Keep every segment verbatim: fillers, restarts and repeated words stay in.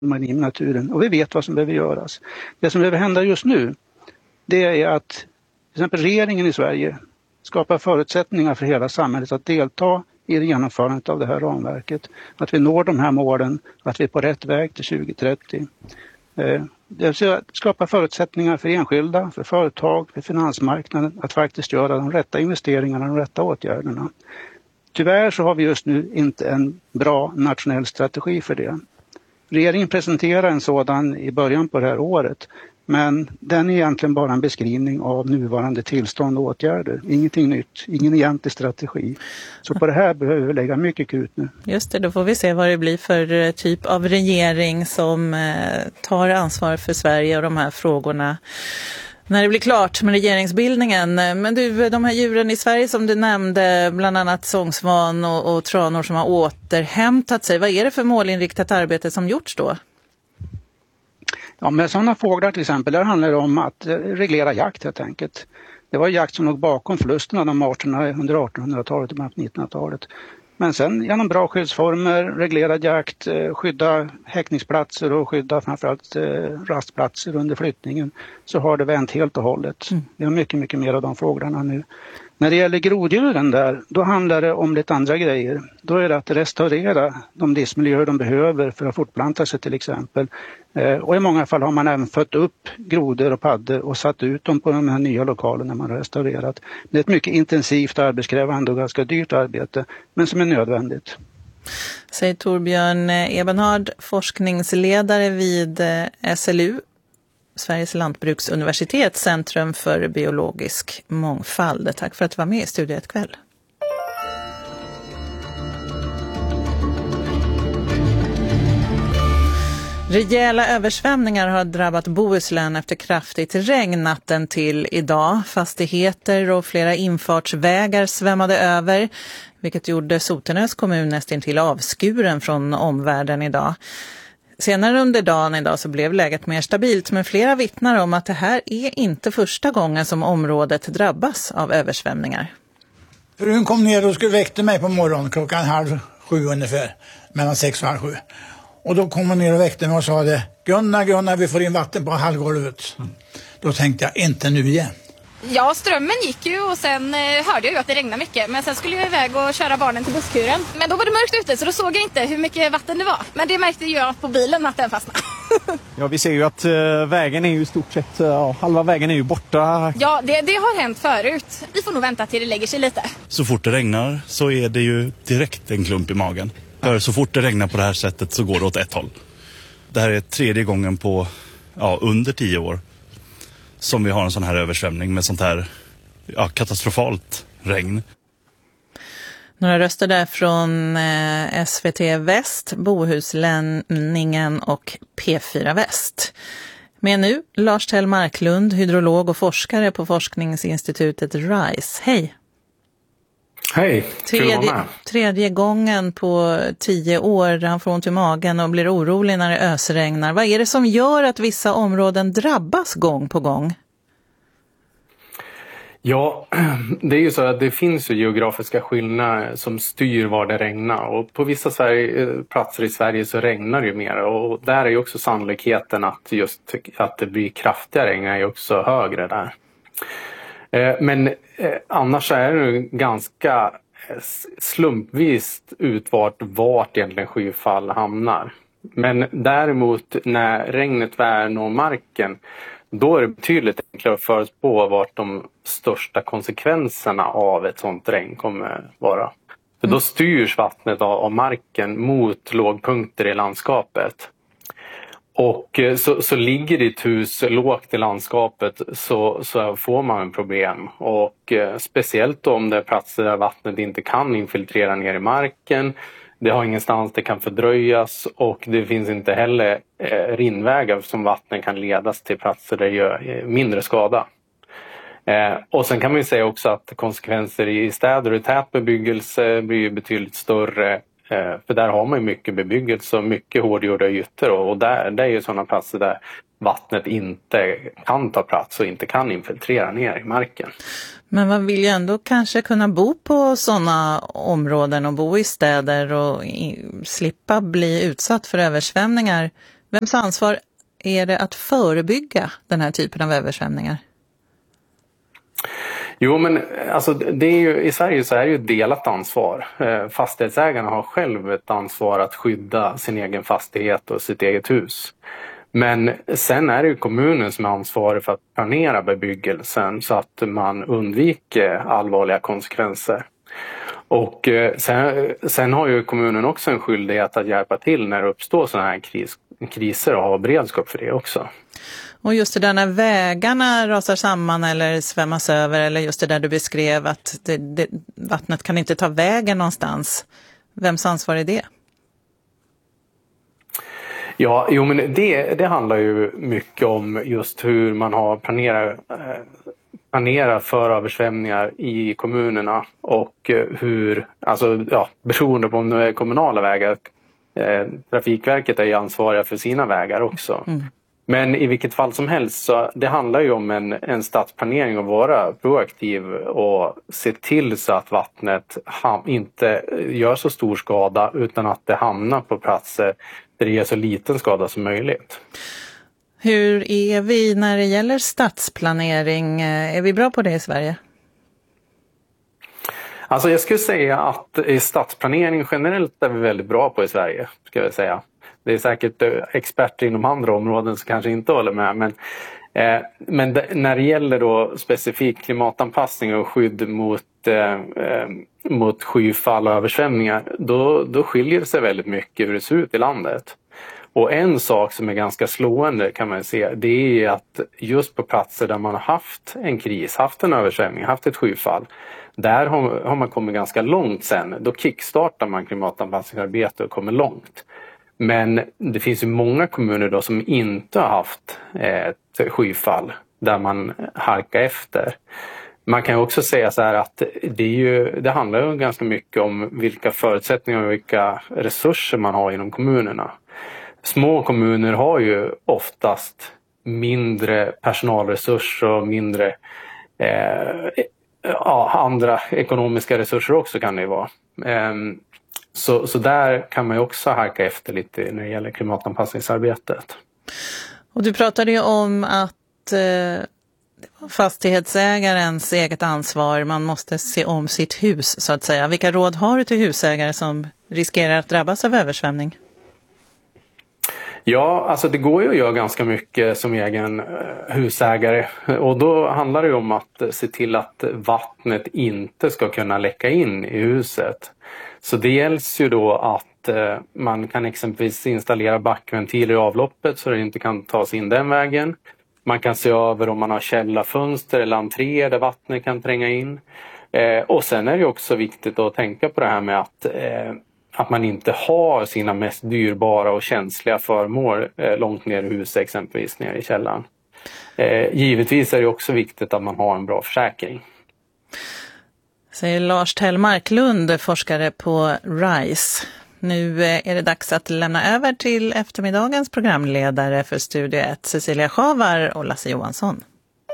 i naturen. Och vi vet vad som behöver göras. Det som behöver hända just nu, det är att till exempel regeringen i Sverige skapar förutsättningar för hela samhället att delta i genomförandet av det här ramverket. Att vi når de här målen, att vi är på rätt väg till tjugo trettio. Det vill säga skapa förutsättningar för enskilda, för företag, för finansmarknaden att faktiskt göra de rätta investeringarna, de rätta åtgärderna. Tyvärr så har vi just nu inte en bra nationell strategi för det. Regeringen presenterar en sådan i början på det här året, men den är egentligen bara en beskrivning av nuvarande tillstånd och åtgärder. Ingenting nytt, ingen egentlig strategi. Så på det här behöver vi lägga mycket krut nu. Just det, då får vi se vad det blir för typ av regering som tar ansvar för Sverige och de här frågorna när det blir klart med regeringsbildningen. Men du, de här djuren i Sverige som du nämnde, bland annat sångsvan och, och tranor som har återhämtat sig. Vad är det för målinriktat arbete som gjorts då? Ja, med sådana fåglar till exempel, där handlar det om att reglera jakt helt enkelt. Det var jakt som låg bakom förlusten av de arterna under artonhundratalet och nittonhundratalet. Men sen genom bra skyddsformer, reglerad jakt, skydda häckningsplatser och skydda framförallt rastplatser under flyttningen, så har det vänt helt och hållet. Mm. Vi har mycket, mycket mer av de fåglarna nu. När det gäller groddjuren där, då handlar det om lite andra grejer. Då är det att restaurera de livsmiljöer de behöver för att fortplanta sig till exempel. Eh, och i många fall har man även fött upp grodor och paddor och satt ut dem på de här nya lokalerna man har restaurerat. Det är ett mycket intensivt, arbetskrävande och ganska dyrt arbete, men som är nödvändigt. Säger Torbjörn Ebenhard, forskningsledare vid S L U, Sveriges lantbruksuniversitet, Centrum för biologisk mångfald. Tack för att du var med i studion ett kväll. Rejäla översvämningar har drabbat Bohuslän efter kraftigt regn natten till idag. Fastigheter och flera infartsvägar svämmade över, vilket gjorde Sotenäs kommun nästan till avskuren från omvärlden idag. Senare under dagen idag så blev läget mer stabilt, men flera vittnar om att det här är inte första gången som området drabbas av översvämningar. Frun kom ner och skulle väckte mig på morgonen klockan halv sju ungefär, mellan sex och halv sju. Och då kom hon ner och väckte mig och sa det, Gunnar, Gunnar, vi får in vatten på halvgolvet. Mm. Då tänkte jag, inte nu igen. Ja, strömmen gick ju och sen eh, hörde jag ju att det regnade mycket. Men sen skulle jag iväg och köra barnen till busskuren. Men då var det mörkt ute så då såg jag inte hur mycket vatten det var. Men det märkte jag på bilen att den fastnade. Ja, vi ser ju att uh, vägen är ju i stort sett, uh, halva vägen är ju borta. Ja, det, det har hänt förut. Vi får nog vänta till det lägger sig lite. Så fort det regnar så är det ju direkt en klump i magen. För så fort det regnar på det här sättet så går det åt ett håll. Det här är tredje gången på ja, under tio år som vi har en sån här översvämning med sånt här ja, katastrofalt regn. Några röster där från eh, S V T Väst, Bohuslänningen och P fyra Väst. Med nu Lars Tell Marklund, hydrolog och forskare på forskningsinstitutet RISE. Hej! Hej, tredje, tredje gången på tio år han får ont i magen och blir orolig när det ösregnar. Vad är det som gör att vissa områden drabbas gång på gång? Ja, det är ju så att det finns ju geografiska skillnader som styr var det regnar. Och på vissa Sverige, platser i Sverige så regnar det ju mer. Och där är ju också sannolikheten att, just, att det blir kraftiga regn är ju också högre där. Men eh, annars är det ganska slumpvis utvart vart egentligen skyfall hamnar. Men däremot när regnet väl når marken, då är det betydligt enklare att förutspå vart de största konsekvenserna av ett sånt regn kommer vara. För då styrs vattnet av, av marken mot lågpunkter i landskapet. Och så, så ligger ditt hus lågt i landskapet så, så får man en problem. Och eh, speciellt om det är platser där vattnet inte kan infiltrera ner i marken. Det har ingenstans det kan fördröjas och det finns inte heller eh, rinnvägar som vattnet kan ledas till platser där det gör eh, mindre skada. Eh, och sen kan man ju säga också att konsekvenser i städer och tät bebyggelse blir betydligt större. För där har man ju mycket bebyggelse och mycket hårdgjorda ytor och där, där är ju sådana platser där vattnet inte kan ta plats och inte kan infiltrera ner i marken. Men man vill ju ändå kanske kunna bo på sådana områden och bo i städer och i, slippa bli utsatt för översvämningar Vems ansvar är det att förebygga den här typen av översvämningar? Jo, men alltså, det är ju, i Sverige så är det ju ett delat ansvar. Eh, fastighetsägarna har själv ett ansvar att skydda sin egen fastighet och sitt eget hus. Men sen är det ju kommunen som är ansvarig för att planera bebyggelsen så att man undviker allvarliga konsekvenser. Och eh, sen, sen har ju kommunen också en skyldighet att hjälpa till när det uppstår sådana här kris, kriser och ha beredskap för det också. Och just det där när vägarna rasar samman eller svämmas över, eller just det där du beskrev att det, det, vattnet kan inte ta vägen någonstans. Vems ansvar är det? Ja, jo, men det, det handlar ju mycket om just hur man har planerat, planerat för översvämningar i kommunerna och hur, alltså ja, beroende på om det är kommunala vägar, eh, Trafikverket är ju ansvariga för sina vägar också. Mm. Men i vilket fall som helst så det handlar ju om en, en stadsplanering och vara proaktiv och se till så att vattnet ham- inte gör så stor skada utan att det hamnar på platser där det ger så liten skada som möjligt. Hur är vi när det gäller stadsplanering? Är vi bra på det i Sverige? Alltså jag skulle säga att i stadsplanering generellt är vi väldigt bra på i Sverige, ska jag säga. Det är säkert experter inom andra områden som kanske inte håller med. Men, eh, men d- när det gäller då specifik klimatanpassning och skydd mot, eh, mot skyfall och översvämningar, då, då skiljer det sig väldigt mycket hur det ser ut i landet. Och en sak som är ganska slående kan man se, det är att just på platser där man har haft en kris, haft en översvämning, haft ett skyfall, där har, har man kommit ganska långt sen. Då kickstartar man klimatanpassningsarbete och kommer långt. Men det finns ju många kommuner då som inte har haft ett skyfall där man halkar efter. Man kan ju också säga så här att det, är ju, det handlar ju ganska mycket om vilka förutsättningar och vilka resurser man har inom kommunerna. Små kommuner har ju oftast mindre personalresurser och mindre eh, ja, andra ekonomiska resurser också kan det ju vara. Eh, Så, så där kan man ju också halka efter lite när det gäller klimatanpassningsarbetet. Och du pratade ju om att eh, fastighetsägarens eget ansvar, man måste se om sitt hus så att säga. Vilka råd har du till husägare som riskerar att drabbas av översvämning? Ja, alltså det går ju att göra ganska mycket som egen husägare och då handlar det om att se till att vattnet inte ska kunna läcka in i huset. Så det gäller ju då att eh, man kan exempelvis installera backventiler i avloppet så det inte kan ta sig in den vägen. Man kan se över om man har källarfönster eller entréer där vattnet kan tränga in. Eh, och sen är det också viktigt att tänka på det här med att, eh, att man inte har sina mest dyrbara och känsliga föremål eh, långt ner i huset, exempelvis ner i källaren. Eh, givetvis är det också viktigt att man har en bra försäkring. Säger Lars Tellmarklund, forskare på RISE. Nu är det dags att lämna över till eftermiddagens programledare för Studio ett, Cecilia Schavar och Lasse Johansson.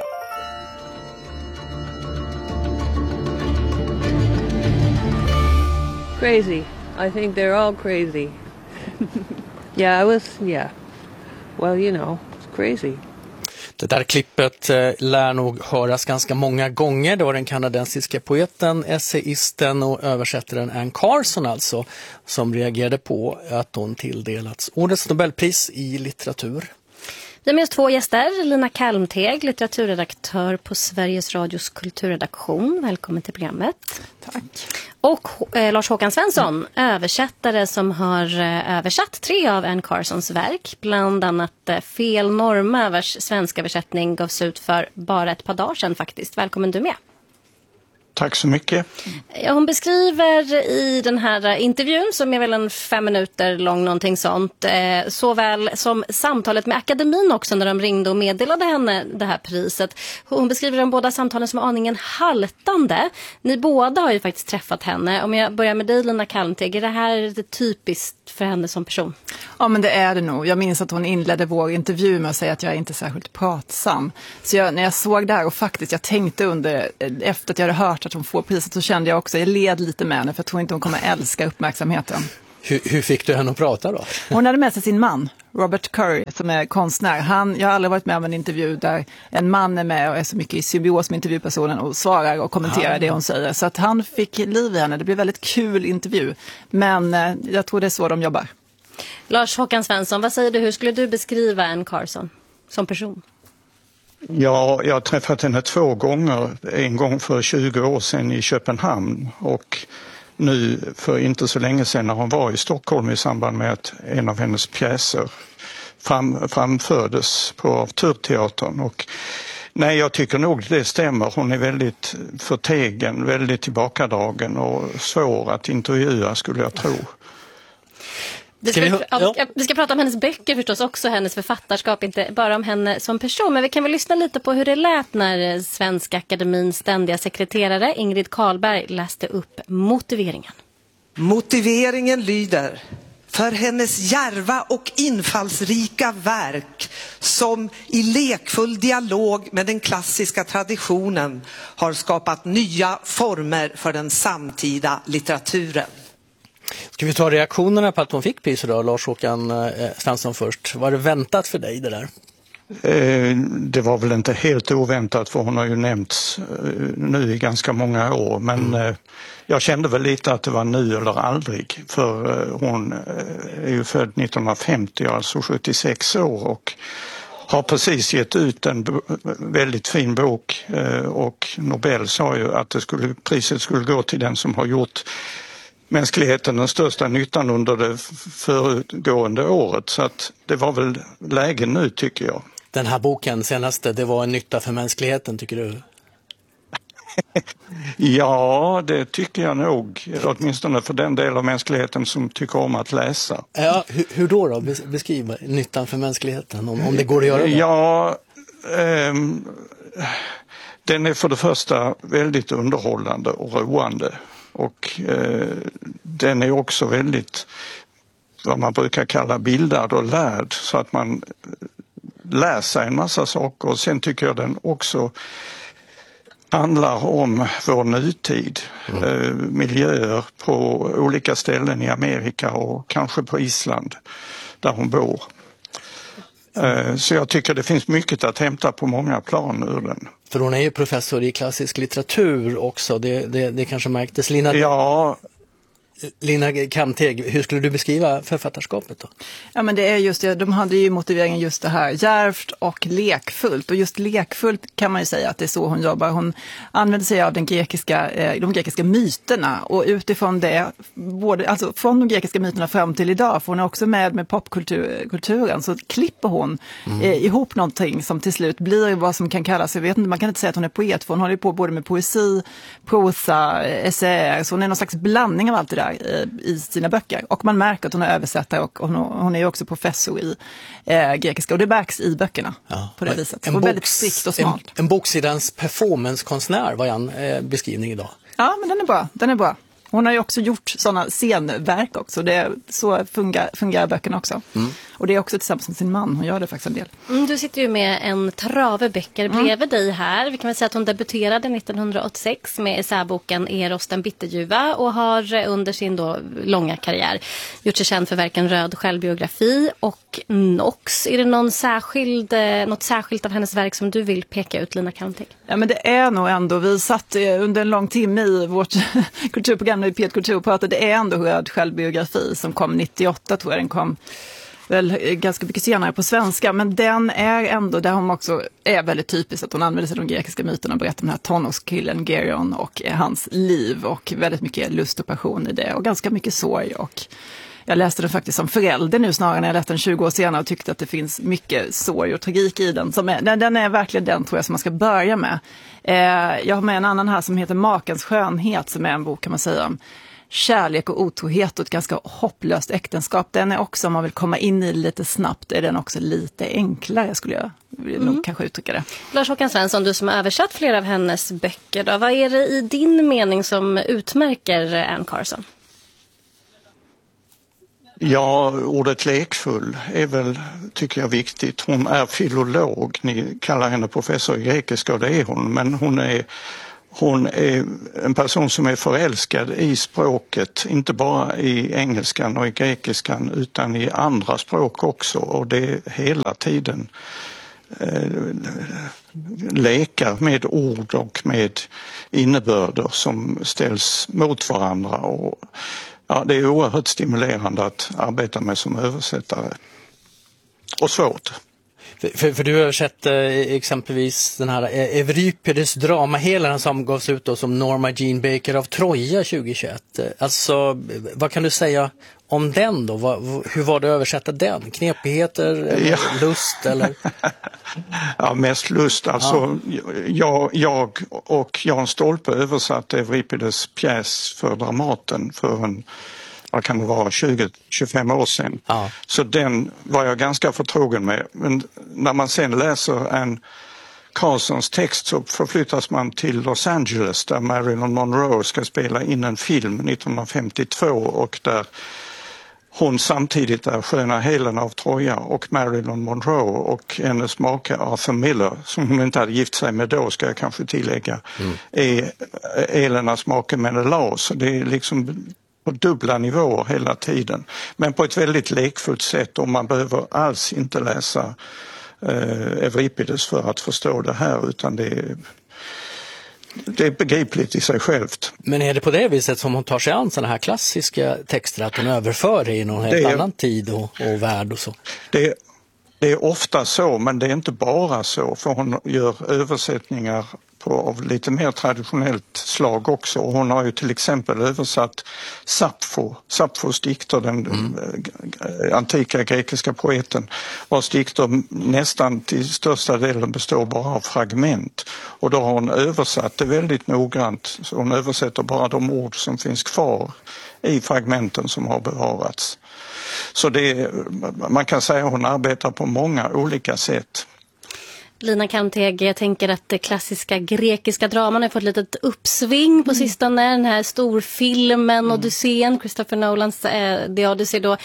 Crazy. I think they're all crazy. Yeah, I was, yeah. Well, you know, it's crazy. Det där klippet eh, lär nog höras ganska många gånger. Det var den kanadensiska poeten, essayisten och översättaren Anne Carson alltså som reagerade på att hon tilldelats årets Nobelpris i litteratur. Vi har med oss två gäster. Lina Kalmteg, litteraturredaktör på Sveriges Radios kulturredaktion. Välkommen till programmet. Tack. Och eh, Lars Håkan Svensson, mm. översättare som har eh, översatt tre av Anne Carsons verk. Bland annat eh, Fel Norma, vars svenska översättning gavs ut för bara ett par dagar sedan faktiskt. Välkommen du med. Tack så mycket. Hon beskriver i den här intervjun, som är väl en fem minuter lång, någonting sånt, eh, såväl som samtalet med akademin också när de ringde och meddelade henne det här priset. Hon beskriver de båda samtalen som aningen haltande. Ni båda har ju faktiskt träffat henne. Om jag börjar med dig, Lina Kalmteg, är det här det typiskt för henne som person? Ja, men det är det nog. Jag minns att hon inledde vår intervju med att säga att jag är inte särskilt pratsam. Så jag, när jag såg det här och faktiskt jag tänkte under, efter att jag hade hört att hon får priset, så kände jag också, jag led lite med henne för jag tror inte hon kommer älska uppmärksamheten. Hur, hur fick du henne att prata då? Hon hade med sig sin man, Robert Curry, som är konstnär. Han, jag har aldrig varit med om en intervju där en man är med och är så mycket i symbios med intervjupersonen och svarar och kommenterar ah. det hon säger. Så att han fick liv i henne. Det blev väldigt kul intervju. Men eh, jag tror det är så de jobbar. Lars Håkan Svensson, vad säger du? Hur skulle du beskriva Anne Carson som person? Ja, jag har träffat henne två gånger. En gång för tjugo år sedan i Köpenhamn och nu för inte så länge sedan när hon var i Stockholm i samband med att en av hennes pjäser fram, framfördes på Turteatern. Och nej, jag tycker nog det stämmer. Hon är väldigt förtegen, väldigt tillbakadragen och svår att intervjua skulle jag tro. Vi ska, vi, ja. vi ska prata om hennes böcker förstås också, hennes författarskap, inte bara om henne som person. Men vi kan väl lyssna lite på hur det lät när Svenska Akademins ständiga sekreterare Ingrid Carlberg läste upp motiveringen. Motiveringen lyder: för hennes djärva och infallsrika verk som i lekfull dialog med den klassiska traditionen har skapat nya former för den samtida litteraturen. Ska vi ta reaktionerna på att hon fick priset då, Lars-Håkan eh, Svensson först? Var det väntat för dig det där? Eh, det var väl inte helt oväntat för hon har ju nämnts eh, nu i ganska många år. Men mm. eh, jag kände väl lite att det var nu eller aldrig. För eh, hon eh, är ju född nittonhundrafemtio, alltså sjuttiosex år och har precis gett ut en b- väldigt fin bok. Eh, och Nobel sa ju att det skulle, priset skulle gå till den som har gjort mänskligheten den största nyttan under det föregående året. Så att det var väl läge nu tycker jag. Den här boken senaste, det var en nytta för mänskligheten tycker du? Ja, det tycker jag nog. Åtminstone för den del av mänskligheten som tycker om att läsa. Ja, hur, hur då då? Beskriva nyttan för mänskligheten om, om det går att göra det. Ja, ehm, den är för det första väldigt underhållande och roande. Och eh, den är också väldigt, vad man brukar kalla bildad och lärd, så att man lär sig en massa saker. Och sen tycker jag den också handlar om vår nutid, mm. eh, miljöer på olika ställen i Amerika och kanske på Island där hon bor. Eh, så jag tycker det finns mycket att hämta på många plan ur den. För hon är ju professor i klassisk litteratur också, det, det, det kanske märktes. Lina, ja. Lina Kamteg, hur skulle du beskriva författarskapet då? Ja, men det är just det, de hade ju motiveringen just det här, djärvt och lekfullt. Och just lekfullt kan man ju säga att det är så hon jobbar. Hon använder sig av den grekiska, eh, de grekiska myterna och utifrån det, både, alltså från de grekiska myterna fram till idag, för hon är också med med popkulturen, så klipper hon mm. eh, ihop någonting som till slut blir vad som kan kallas, jag vet inte, man kan inte säga att hon är poet, för hon håller på både med poesi, prosa, essäer, så hon är någon slags blandning av allt det där i sina böcker. Och man märker att hon är översättare och hon, hon är ju också professor i eh, grekiska. Och det märks i böckerna ja. på det en, viset. En och boks, väldigt strikt och smart. En, en boksidans performancekonstnär var en eh, beskrivning idag. Ja, men den är bra. Den är bra. Hon har ju också gjort sådana scenverk också. Det, så fungerar, fungerar böckerna också. Mm. Och det är också tillsammans med sin man. Hon gör det faktiskt en del. Mm, du sitter ju med en trave böcker bredvid mm. dig här. Vi kan väl säga att hon debuterade nittonhundraåttiosex med essäboken Eros den bitterljuva och har under sin då långa karriär gjort sig känd för verken Röd självbiografi och Nox. Är det någon särskild, något särskilt av hennes verk som du vill peka ut, Lina Kamteg? Ja, men det är nog ändå, vi satt under en lång timme i vårt kulturprogram i P ett Kultur pratade, det är ändå Röd självbiografi som kom nittioåtta, tror jag den kom väl ganska mycket senare på svenska, men den är ändå, där hon också är väldigt typiskt att hon använder sig av de grekiska myterna och berättar om den här tonårskillen Gerion och hans liv och väldigt mycket lust och passion i det och ganska mycket sorg. Och jag läste den faktiskt som förälder nu snarare när jag läste den tjugo år senare och tyckte att det finns mycket sorg och tragik i den. Som är, den, den är verkligen den, tror jag, som man ska börja med. Eh, jag har med en annan här som heter Makens skönhet, som är en bok, kan man säga, om kärlek och otrohet och ett ganska hopplöst äktenskap. Den är också, om man vill komma in i lite snabbt, är den också lite enklare, skulle jag mm. nog kanske uttrycka det. Lars Håkan Svensson, du som har översatt flera av hennes böcker då, vad är det i din mening som utmärker Anne Carson? Ja, ordet lekfull är väl, tycker jag, viktigt. Hon är filolog, ni kallar henne professor i grekiska och det är hon, men hon är hon är en person som är förälskad i språket, inte bara i engelskan och i grekiskan utan i andra språk också, och det är hela tiden eh, lekar med ord och med innebörder som ställs mot varandra, och ja, det är oerhört stimulerande att arbeta med som översättare. Och svårt. För, för du översätter exempelvis den här Euripides drama, hela den som gavs ut då som Norma Jean Baker av Troja tjugohundratjugoett. Alltså, vad kan du säga om den då? Vad, hur var det att översätta den? Knepigheter eller ja. lust? Eller? Ja, mest lust. Alltså, ja. jag, jag och Jan Stolpe översatte Euripides pjäs för Dramaten för en vad kan det vara, tjugo till tjugofem år sedan. Ja. Så den var jag ganska förtrogen med. Men när man sen läser en Carlsons text så förflyttas man till Los Angeles där Marilyn Monroe ska spela in en film nittonhundrafemtiotvå och där hon samtidigt är sköna Helen av Troja och Marilyn Monroe och hennes make Arthur Miller, som hon inte hade gift sig med då, ska jag kanske tillägga, mm. är Elenas make Menelaus. Det är liksom på dubbla nivåer hela tiden, men på ett väldigt lekfullt sätt, och man behöver alls inte läsa eh, Euripides för att förstå det här, utan det är, det är begripligt i sig självt. Men är det på det viset som hon tar sig an sådana här klassiska texter, att hon överför det i någon helt är, annan tid och, och värld och så? Det, det är ofta så, men det är inte bara så, för hon gör översättningar på, av lite mer traditionellt slag också. Och hon har ju till exempel översatt Sappho, Sapphos dikter, den mm. antika grekiska poeten, vars dikter nästan till största delen består bara av fragment. Och då har hon översatt det väldigt noggrant. Så hon översätter bara de ord som finns kvar i fragmenten som har bevarats. Så det, man kan säga att hon arbetar på många olika sätt. Lina Kalmteg, jag tänker att det klassiska grekiska draman har fått ett litet uppsving på sistone. Den här storfilmen mm. Odysseen, Christopher Nolans eh, The Odyssey då.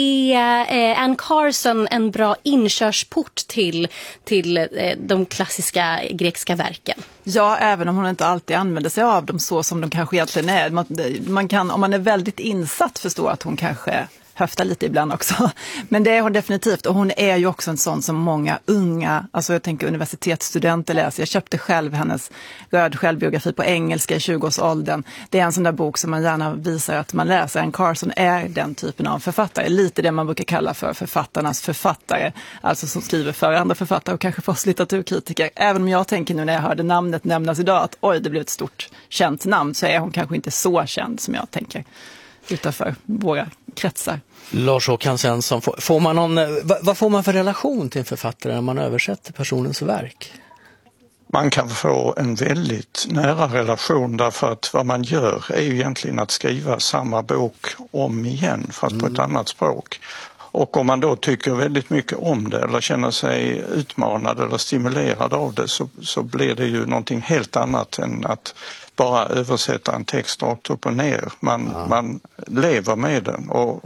Är eh, Anne Carson en bra inkörsport till, till eh, de klassiska grekiska verken? Ja, även om hon inte alltid använder sig av dem så som de kanske egentligen är. Man, man kan, om man är väldigt insatt, förstå att hon kanske höfta lite ibland också. Men det är hon definitivt, och hon är ju också en sån som många unga, alltså jag tänker universitetsstudenter läser. Jag köpte själv hennes röd självbiografi på engelska i tjugoårsåldern. Det är en sån där bok som man gärna visar att man läser. Anne Carson är den typen av författare, lite det man brukar kalla för författarnas författare, alltså som skriver för andra författare och kanske för oss litteraturkritiker. Även om jag tänker nu när jag hörde namnet nämnas idag att oj, det blev ett stort känt namn, så är hon kanske inte så känd som jag tänker utanför våra kretsar. Lars-Håkan Svensson, får man någon, vad får man för relation till en författare när man översätter personens verk? Man kan få en väldigt nära relation, därför att vad man gör är ju egentligen att skriva samma bok om igen, fast mm. på ett annat språk. Och om man då tycker väldigt mycket om det eller känner sig utmanad eller stimulerad av det, så, så blir det ju någonting helt annat än att bara översätta en text rakt upp och ner. Man, ja. man lever med den, och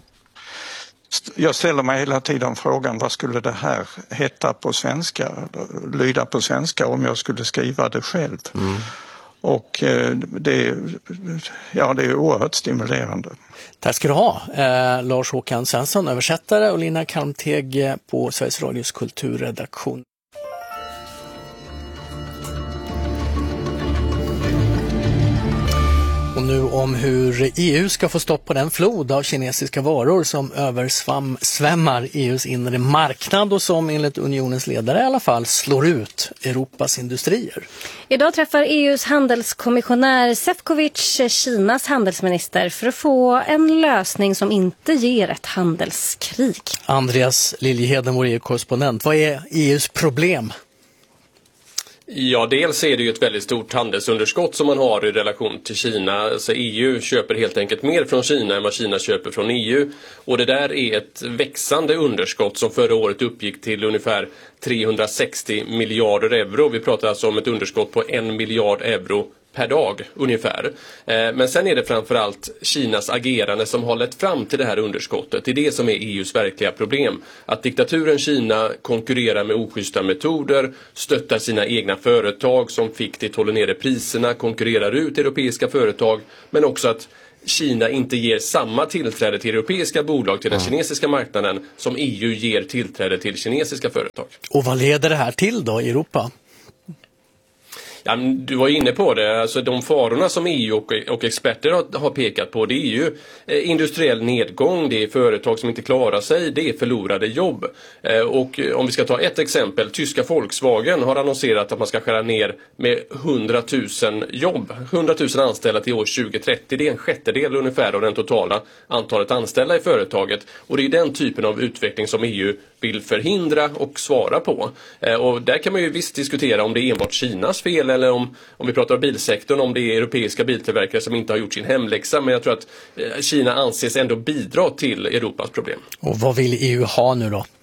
jag ställer mig hela tiden frågan, vad skulle det här heta på svenska, lyda på svenska om jag skulle skriva det själv? Mm. Och det, ja, det är oerhört stimulerande. Tack ska du ha, eh, Lars-Håkan Svensson, översättare, och Lina Kalmteg på Sveriges Radios kulturredaktion. Och nu om hur E U ska få stopp på den flod av kinesiska varor som översvämmar E U:s inre marknad och som enligt unionens ledare i alla fall slår ut Europas industrier. Idag träffar E U:s handelskommissionär Šefčovič Kinas handelsminister för att få en lösning som inte ger ett handelskrig. Andreas Liljeheden, vår E U-korrespondent, vad är E U:s problem? Ja, dels är det ju ett väldigt stort handelsunderskott som man har i relation till Kina. Alltså E U köper helt enkelt mer från Kina än vad Kina köper från E U. Och det där är ett växande underskott som förra året uppgick till ungefär trehundrasextio miljarder euro. Vi pratar alltså om ett underskott på en miljard euro per dag ungefär. Men sen är det framförallt Kinas agerande som har lett fram till det här underskottet. Det är det som är E U:s verkliga problem. Att diktaturen Kina konkurrerar med oschyssta metoder, stöttar sina egna företag som fick det hålla nere priserna, konkurrerar ut europeiska företag, men också att Kina inte ger samma tillträde till europeiska bolag till den kinesiska marknaden som E U ger tillträde till kinesiska företag. Och vad leder det här till då i Europa? Ja, du var inne på det. Alltså, de farorna som E U och, och experter har, har pekat på, det är ju eh, industriell nedgång, det är företag som inte klarar sig, det är förlorade jobb. Eh, och om vi ska ta ett exempel, tyska Volkswagen har annonserat att man ska skära ner med hundratusen jobb, hundratusen anställda till år tjugo trettio. Det är en sjättedel ungefär av den totala antalet anställda i företaget. Och det är den typen av utveckling som E U vill förhindra och svara på. Eh, och där kan man ju visst diskutera om det är enbart Kinas fel, eller om, om vi pratar om bilsektorn, om det är europeiska biltillverkare som inte har gjort sin hemläxa. Men jag tror att eh, Kina anses ändå bidra till Europas problem. Och vad vill E U ha nu då?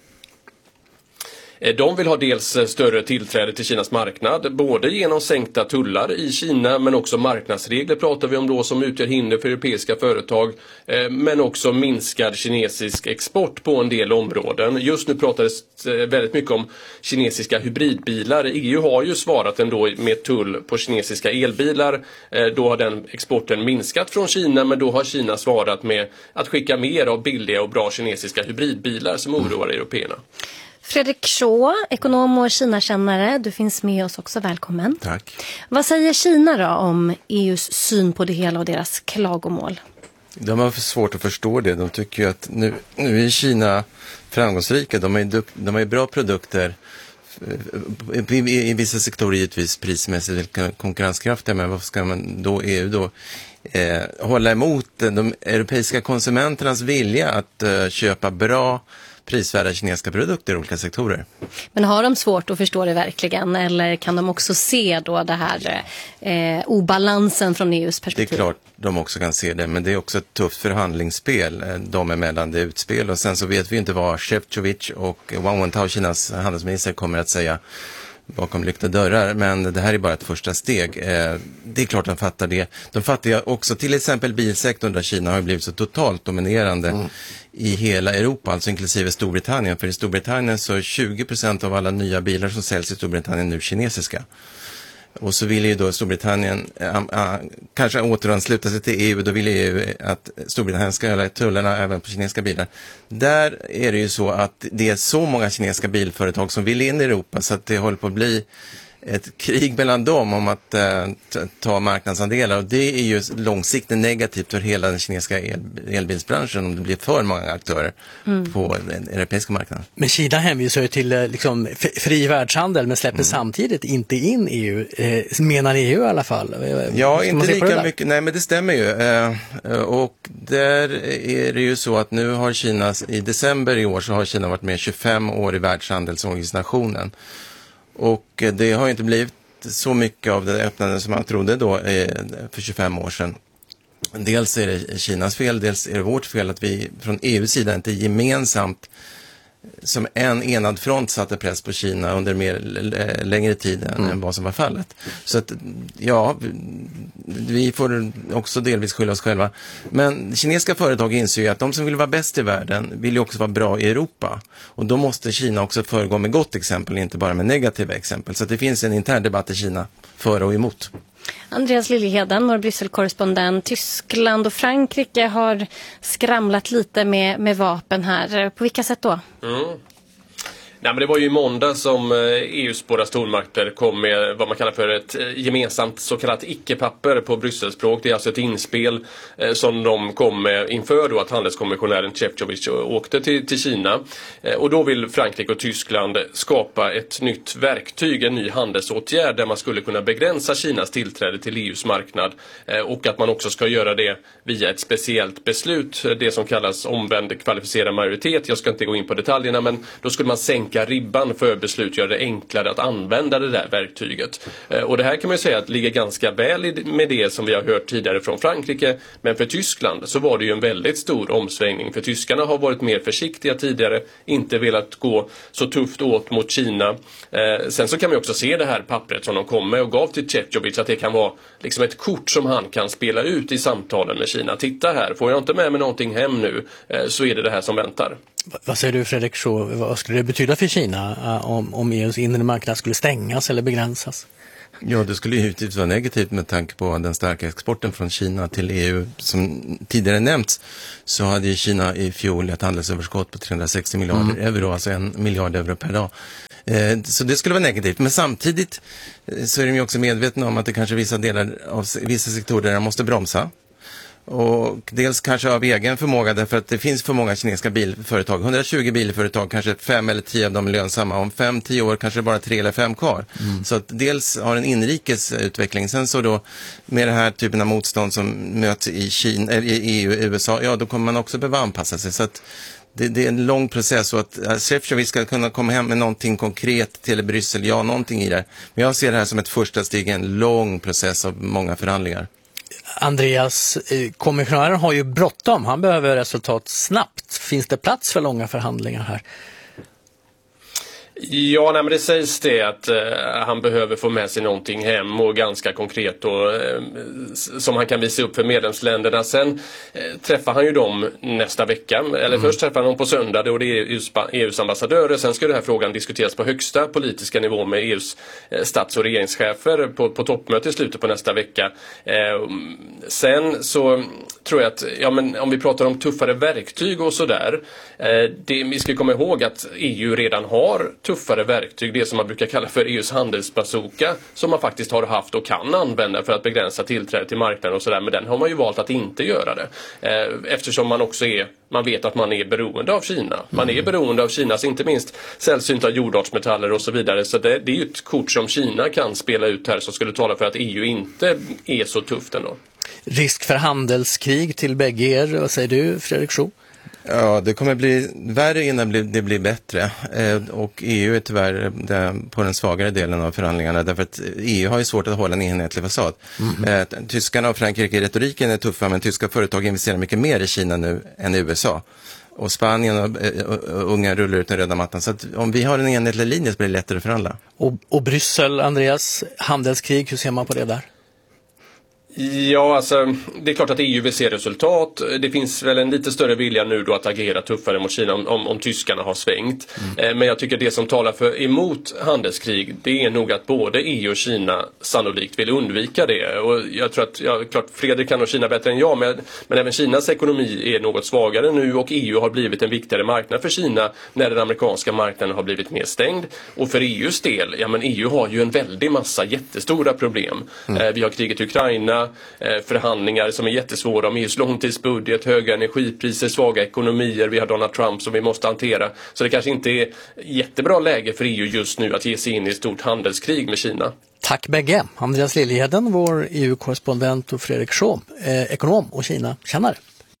De vill ha dels större tillträde till Kinas marknad, både genom sänkta tullar i Kina, men också marknadsregler pratar vi om då som utgör hinder för europeiska företag, men också minskad kinesisk export på en del områden. Just nu pratades väldigt mycket om kinesiska hybridbilar. E U har ju svarat ändå med tull på kinesiska elbilar. Då har den exporten minskat från Kina, men då har Kina svarat med att skicka mer av billiga och bra kinesiska hybridbilar som oroar européerna. Fredrik Shaw, ekonom och Kina-kännare, du finns med oss också, välkommen. Tack. Vad säger Kina då om E U:s syn på det hela och deras klagomål? De har för svårt att förstå det. De tycker ju att nu, nu är Kina framgångsrika. De har ju, de har ju bra produkter. I, i, I vissa sektorer givetvis prismässigt konkurrenskraftiga, men varför ska man då E U då eh, hålla emot de europeiska konsumenternas vilja att eh, köpa bra prisvärda kinesiska produkter i olika sektorer? Men har de svårt att förstå det verkligen, eller kan de också se då det här eh, obalansen från E U:s perspektiv? Det är klart de också kan se det, men det är också ett tufft förhandlingsspel de emellan, det utspel, och sen så vet vi inte vad Shevchovic och Wang Wentao, Kinas handelsminister, kommer att säga bakom lyckta dörrar, men det här är bara ett första steg. Det är klart de fattar det. De fattar ju också till exempel bilsektorn, där Kina har blivit så totalt dominerande mm. i hela Europa, alltså inklusive Storbritannien. För i Storbritannien så är tjugo procent av alla nya bilar som säljs i Storbritannien nu kinesiska. Och så vill ju då Storbritannien äh, äh, kanske återansluta sig till E U. Då vill E U att Storbritannien ska göra tullarna även på kinesiska bilar. Där är det ju så att det är så många kinesiska bilföretag som vill in i Europa, så att det håller på att bli ett krig mellan dem om att äh, ta marknadsandelar. Och det är ju långsiktigt negativt för hela den kinesiska el, elbilsbranschen om det blir för många aktörer mm. på den europeiska marknaden. Men Kina hänvisar ju till liksom, fri världshandel, men släpper mm. samtidigt inte in E U, eh, menar E U i alla fall. Ja, inte lika mycket. Nej, men det stämmer ju. Eh, och där är det ju så att nu har Kina, i december i år så har Kina varit med tjugofem år i världshandelsorganisationen. Och det har inte blivit så mycket av det öppnande som man trodde då för tjugofem år sedan. Dels är det Kinas fel, dels är det vårt fel att vi från E U:s sida inte gemensamt som en enad front satte press på Kina under mer längre tid än mm. vad som var fallet. Så att, ja, vi får också delvis skylla oss själva. Men kinesiska företag inser ju att de som vill vara bäst i världen vill ju också vara bra i Europa. Och då måste Kina också föregå med gott exempel, inte bara med negativa exempel. Så att det finns en intern debatt i Kina för och emot. Andreas Liljeheden, vår Brysselkorrespondent. Tyskland och Frankrike har skramlat lite med, med vapen här. På vilka sätt då? Mm. Nej, men det var ju i måndag som E U:s båda stormakter kom med vad man kallar för ett gemensamt så kallat icke-papper på Brysselspråk. Det är alltså ett inspel eh, som de kom med inför då att handelskommissionären Shevchovic åkte till, till Kina. Eh, och då vill Frankrike och Tyskland skapa ett nytt verktyg, en ny handelsåtgärd där man skulle kunna begränsa Kinas tillträde till E U:s marknad. Eh, och att man också ska göra det via ett speciellt beslut, det som kallas omvänd kvalificerad majoritet. Jag ska inte gå in på detaljerna, men då skulle man sänka sänka ribban för beslut, göra det enklare att använda det där verktyget. Och det här kan man ju säga att ligger ganska väl med det som vi har hört tidigare från Frankrike. Men för Tyskland så var det ju en väldigt stor omsvängning. För tyskarna har varit mer försiktiga tidigare, inte velat gå så tufft åt mot Kina. Eh, sen så kan vi också se det här pappret som de kom med och gav till Šefčovič, att det kan vara liksom ett kort som han kan spela ut i samtalen med Kina. Titta här, får jag inte med mig någonting hem nu eh, så är det det här som väntar. Vad säger du, Fredrik? Så, vad skulle det betyda för Kina uh, om, om E U:s inre marknad skulle stängas eller begränsas? Ja, det skulle givetvis vara negativt med tanke på den starka exporten från Kina till E U. Som tidigare nämnts så hade ju Kina i fjol ett handelsöverskott på trehundrasextio miljarder mm. euro, alltså en miljard euro per dag. Eh, så det skulle vara negativt. Men samtidigt eh, så är de ju också medvetna om att det kanske vissa delar av vissa sektorer där de måste bromsa. Och dels kanske av egen förmåga, därför att det finns för många kinesiska bilföretag. hundratjugo bilföretag, kanske fem eller tio av dem är lönsamma. Om fem, tio år kanske bara tre eller fem kvar. Mm. Så att dels har en inrikes utveckling. Sen så då med den här typen av motstånd som möts i, Kina, eller i E U och U S A, ja då kommer man också behöva anpassa sig. Så att det, det är en lång process, och att Šefčovič ska kunna komma hem med någonting konkret till Bryssel, ja någonting i det. Men jag ser det här som ett första steg i en lång process av många förhandlingar. Andreas, kommissionären har ju bråttom. Han behöver resultat snabbt. Finns det plats för långa förhandlingar här? Ja, nej, men det sägs det att eh, han behöver få med sig någonting hem, och ganska konkret och, eh, som han kan visa upp för medlemsländerna. Sen eh, träffar han ju dem nästa vecka, eller mm. först träffar han dem på söndag, och det är E U:s ambassadörer. Sen ska den här frågan diskuteras på högsta politiska nivå med E U:s eh, stats- och regeringschefer på, på toppmöte i slutet på nästa vecka. Eh, sen så tror jag att, ja, men om vi pratar om tuffare verktyg och sådär, eh, det, vi ska komma ihåg att E U redan har tuffare verktyg, det som man brukar kalla för E U:s handelsbazooka, som man faktiskt har haft och kan använda för att begränsa tillträde till marknaden och sådär, men den har man ju valt att inte göra det. Eh, eftersom man också är, man vet att man är beroende av Kina. Man är beroende av Kinas, inte minst sällsynta jordartsmetaller och så vidare, så det, det är ju ett kort som Kina kan spela ut här, som skulle tala för att E U inte är så tufft ändå. Risk för handelskrig till bägge er, vad säger du, Fredrik Schou? Ja, det kommer bli värre innan det blir bättre, och E U är tyvärr på den svagare delen av förhandlingarna, därför att E U har ju svårt att hålla en enhetlig fasad. Mm. Tyskarna och Frankrike i retoriken är tuffa, men tyska företag investerar mycket mer i Kina nu än i U S A. Och Spanien och, och unga rullar ut den röda mattan. Så att om vi har en enhetlig linje så blir det lättare att förhandla. Och, och Bryssel, Andreas, handelskrig, hur ser man på det där? Ja, alltså det är klart att E U vill se resultat. Det finns väl en lite större vilja nu då att agera tuffare mot Kina om, om, om tyskarna har svängt. Mm. Eh, men jag tycker det som talar för emot handelskrig, det är nog att både E U och Kina sannolikt vill undvika det. Och jag tror att, ja, klart Fredrik kan och Kina bättre än jag, men, men även Kinas ekonomi är något svagare nu, och E U har blivit en viktigare marknad för Kina när den amerikanska marknaden har blivit mer stängd. Och för E U:s del, ja men E U har ju en väldig massa jättestora problem. Mm. Eh, vi har kriget i Ukraina, förhandlingar som är jättesvåra om E U:s långtidsbudget, höga energipriser, svaga ekonomier, vi har Donald Trump som vi måste hantera. Så det kanske inte är jättebra läge för E U just nu att ge sig in i ett stort handelskrig med Kina. Tack bägge. Andreas Liljeheden, vår E U-korrespondent, och Fredrik Schou, eh, ekonom och Kina-kännare.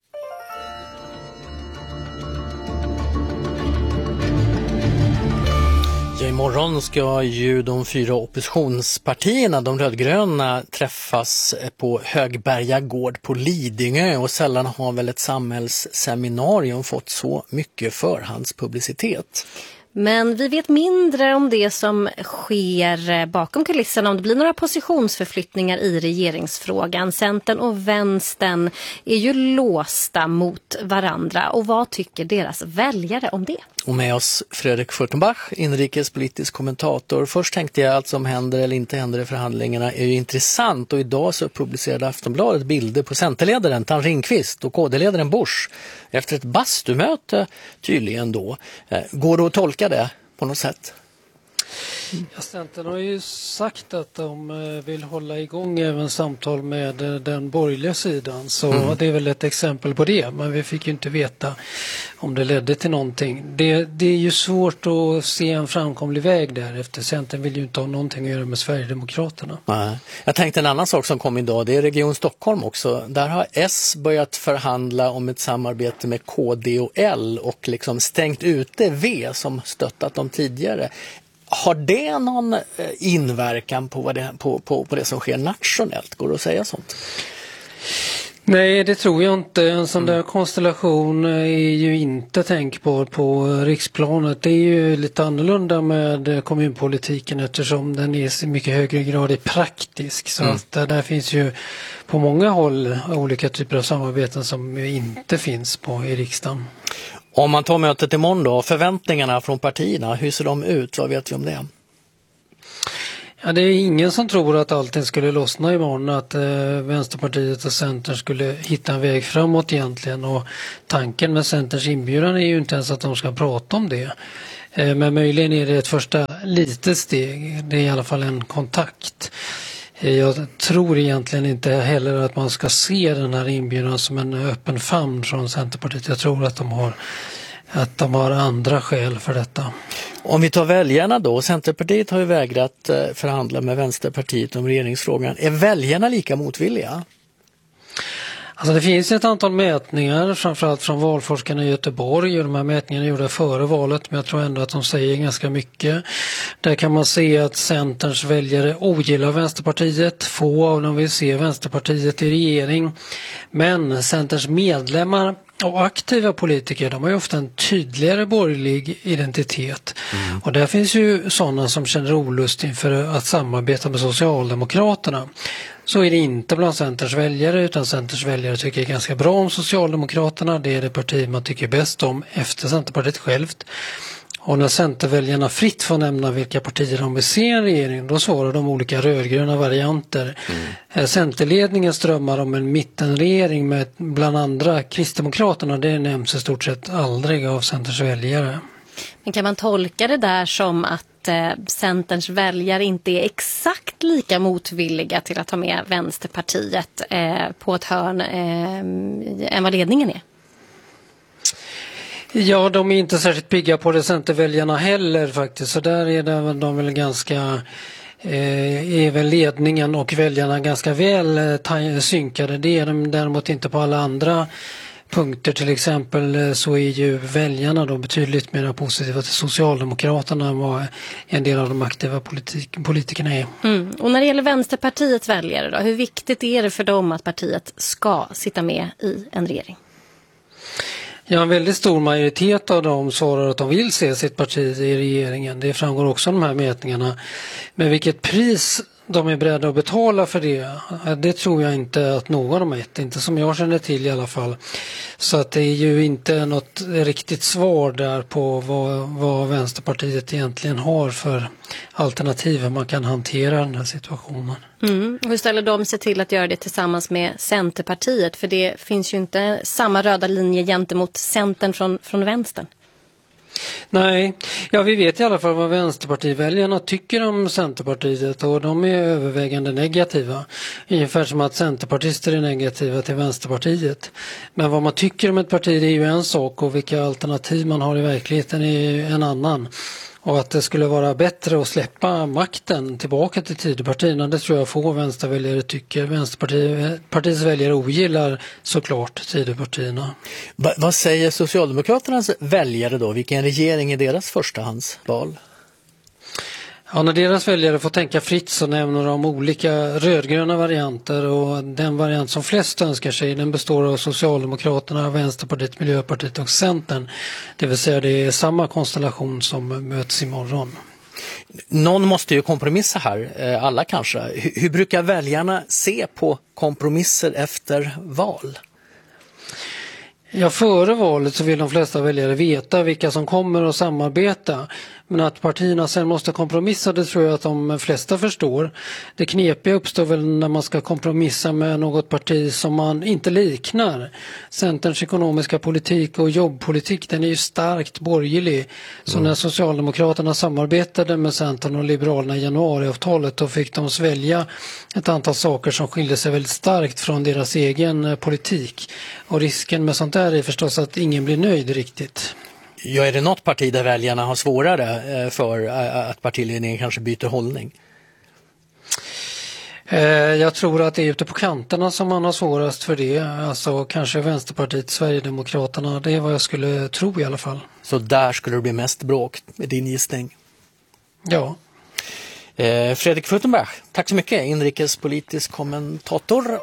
Ja, imorgon ska ju de fyra oppositionspartierna, de rödgröna, träffas på Högberga gård på Lidingö, och sällan har väl ett samhällsseminarium fått så mycket förhandspublicitet. Men vi vet mindre om det som sker bakom kulisserna, om det blir några positionsförflyttningar i regeringsfrågan. Centern och vänstern är ju låsta mot varandra, och vad tycker deras väljare om det? Och med oss Fredrik Furtenbach, inrikespolitisk kommentator. Först tänkte jag att som händer eller inte händer i förhandlingarna är ju intressant, och idag så publicerade Aftonbladet bilder på Centerledaren Tan Ringqvist och K D-ledaren Busch efter ett bastumöte tydligen då. Går det att tolka det på något sätt? Ja, Centern har ju sagt att de vill hålla igång även samtal med den borgerliga sidan. Så mm. det är väl ett exempel på det. Men vi fick ju inte veta om det ledde till någonting. Det, det är ju svårt att se en framkomlig väg där. Efter Centern vill ju inte ha någonting att göra med Sverigedemokraterna. Nej. Jag tänkte en annan sak som kom idag. Det är Region Stockholm också. Där har S börjat förhandla om ett samarbete med K D och L. Och liksom stängt ute V som stöttat dem tidigare. Har det någon inverkan på, vad det, på, på, på det som sker nationellt? Går det att säga sånt? Nej, det tror jag inte. En sån där konstellation är ju inte tänkbar på riksplanet. Det är ju lite annorlunda med kommunpolitiken eftersom den är i mycket högre grad är praktisk. Så mm. att där finns ju på många håll olika typer av samarbeten som inte finns på i riksdagen. Om man tar mötet imorgon då, förväntningarna från partierna, hur ser de ut? Vad vet vi om det? Ja, det är ingen som tror att allting skulle lossna imorgon, att eh, Vänsterpartiet och Centern skulle hitta en väg framåt egentligen. Och tanken med Centerns inbjudan är ju inte ens att de ska prata om det. Eh, men möjligen är det ett första litet steg, det är i alla fall en kontakt. Jag tror egentligen inte heller att man ska se den här inbjudan som en öppen famn från Centerpartiet. Jag tror att de har, att de har andra skäl för detta. Om vi tar väljarna då, Centerpartiet har ju vägrat förhandla med Vänsterpartiet om regeringsfrågan. Är väljarna lika motvilliga? Alltså det finns ett antal mätningar, framförallt från valforskarna i Göteborg. De här mätningarna är gjorda före valet, men jag tror ändå att de säger ganska mycket. Där kan man se att Centerns väljare ogillar Vänsterpartiet. Få av dem vill se Vänsterpartiet i regering. Men Centerns medlemmar och aktiva politiker, de har ju ofta en tydligare borgerlig identitet. Mm. Och där finns ju sådana som känner olust inför att samarbeta med Socialdemokraterna. Så är det inte bland Centerns väljare, utan Centerns väljare tycker ganska bra om Socialdemokraterna. Det är det parti man tycker bäst om efter Centerpartiet självt. Och när Centerväljarna fritt får nämna vilka partier de vill se i en regering, då svarar de olika rödgröna varianter. Mm. Centerledningen strömmar om en mittenregering med bland andra Kristdemokraterna. Det nämns i stort sett aldrig av Centerns väljare. Men kan man tolka det där som att eh, Centerns väljare inte är exakt lika motvilliga till att ta med Vänsterpartiet eh, på ett hörn eh, än vad ledningen är? Ja, de är inte särskilt pigga på det, Centerväljarna heller faktiskt. Så där är det, de väl ganska, eh, är väl ledningen och väljarna ganska väl eh, synkade. Det är de däremot inte på alla andra punkter. Till exempel så är ju väljarna då betydligt mer positiva till Socialdemokraterna än vad en del av de aktiva politik, politikerna är. Mm. Och när det gäller Vänsterpartiets väljare då, hur viktigt är det för dem att partiet ska sitta med i en regering? Ja, en väldigt stor majoritet av dem svarar att de vill se sitt parti i regeringen. Det framgår också av de här mätningarna. Men vilket pris de är beredda att betala för det, det tror jag inte att någon har mätt. Inte som jag känner till i alla fall. Så att det är ju inte något riktigt svar där på vad, vad Vänsterpartiet egentligen har för alternativ man kan hantera den här situationen. Mm. Hur ställer de sig till att göra det tillsammans med Centerpartiet? För det finns ju inte samma röda linje gentemot Centern från, från vänstern. Nej, ja vi vet i alla fall vad Vänsterpartiväljarna tycker om Centerpartiet och de är övervägande negativa. Ungefär som att centerpartister är negativa till Vänsterpartiet. Men vad man tycker om ett parti det är ju en sak och vilka alternativ man har i verkligheten är ju en annan. Och att det skulle vara bättre att släppa makten tillbaka till Tidöpartierna, det tror jag få vänsterväljare tycker. Vänsterpartiets väljare ogillar såklart Tidöpartierna. Va, vad säger Socialdemokraternas väljare då? Vilken regering är deras förstahandsval? Ja, när deras väljare får tänka fritt så nämner de olika rödgröna varianter och den variant som flest önskar sig den består av Socialdemokraterna, Vänsterpartiet, Miljöpartiet och Centern. Det vill säga det är samma konstellation som möts imorgon. Någon måste ju kompromissa här, alla kanske. Hur, hur brukar väljarna se på kompromisser efter val? Ja, före valet så vill de flesta väljare veta vilka som kommer att samarbeta. Men att partierna sen måste kompromissa, det tror jag att de flesta förstår. Det knepiga uppstår väl när man ska kompromissa med något parti som man inte liknar. Centerns ekonomiska politik och jobbpolitik, den är ju starkt borgerlig. Så mm. när Socialdemokraterna samarbetade med Centern och Liberalerna i januariavtalet, då fick de svälja ett antal saker som skilde sig väldigt starkt från deras egen politik. Och risken med sånt där är förstås att ingen blir nöjd riktigt. Ja, är det något parti där väljarna har svårare för att partiledningen kanske byter hållning? Jag tror att det är ute på kanterna som man har svårast för det. Alltså kanske Vänsterpartiet, Sverigedemokraterna, det är vad jag skulle tro i alla fall. Så där skulle det bli mest bråk med din gissning? Ja. Eh, Fredrik Futtenberg, tack så mycket, inrikespolitisk kommentator.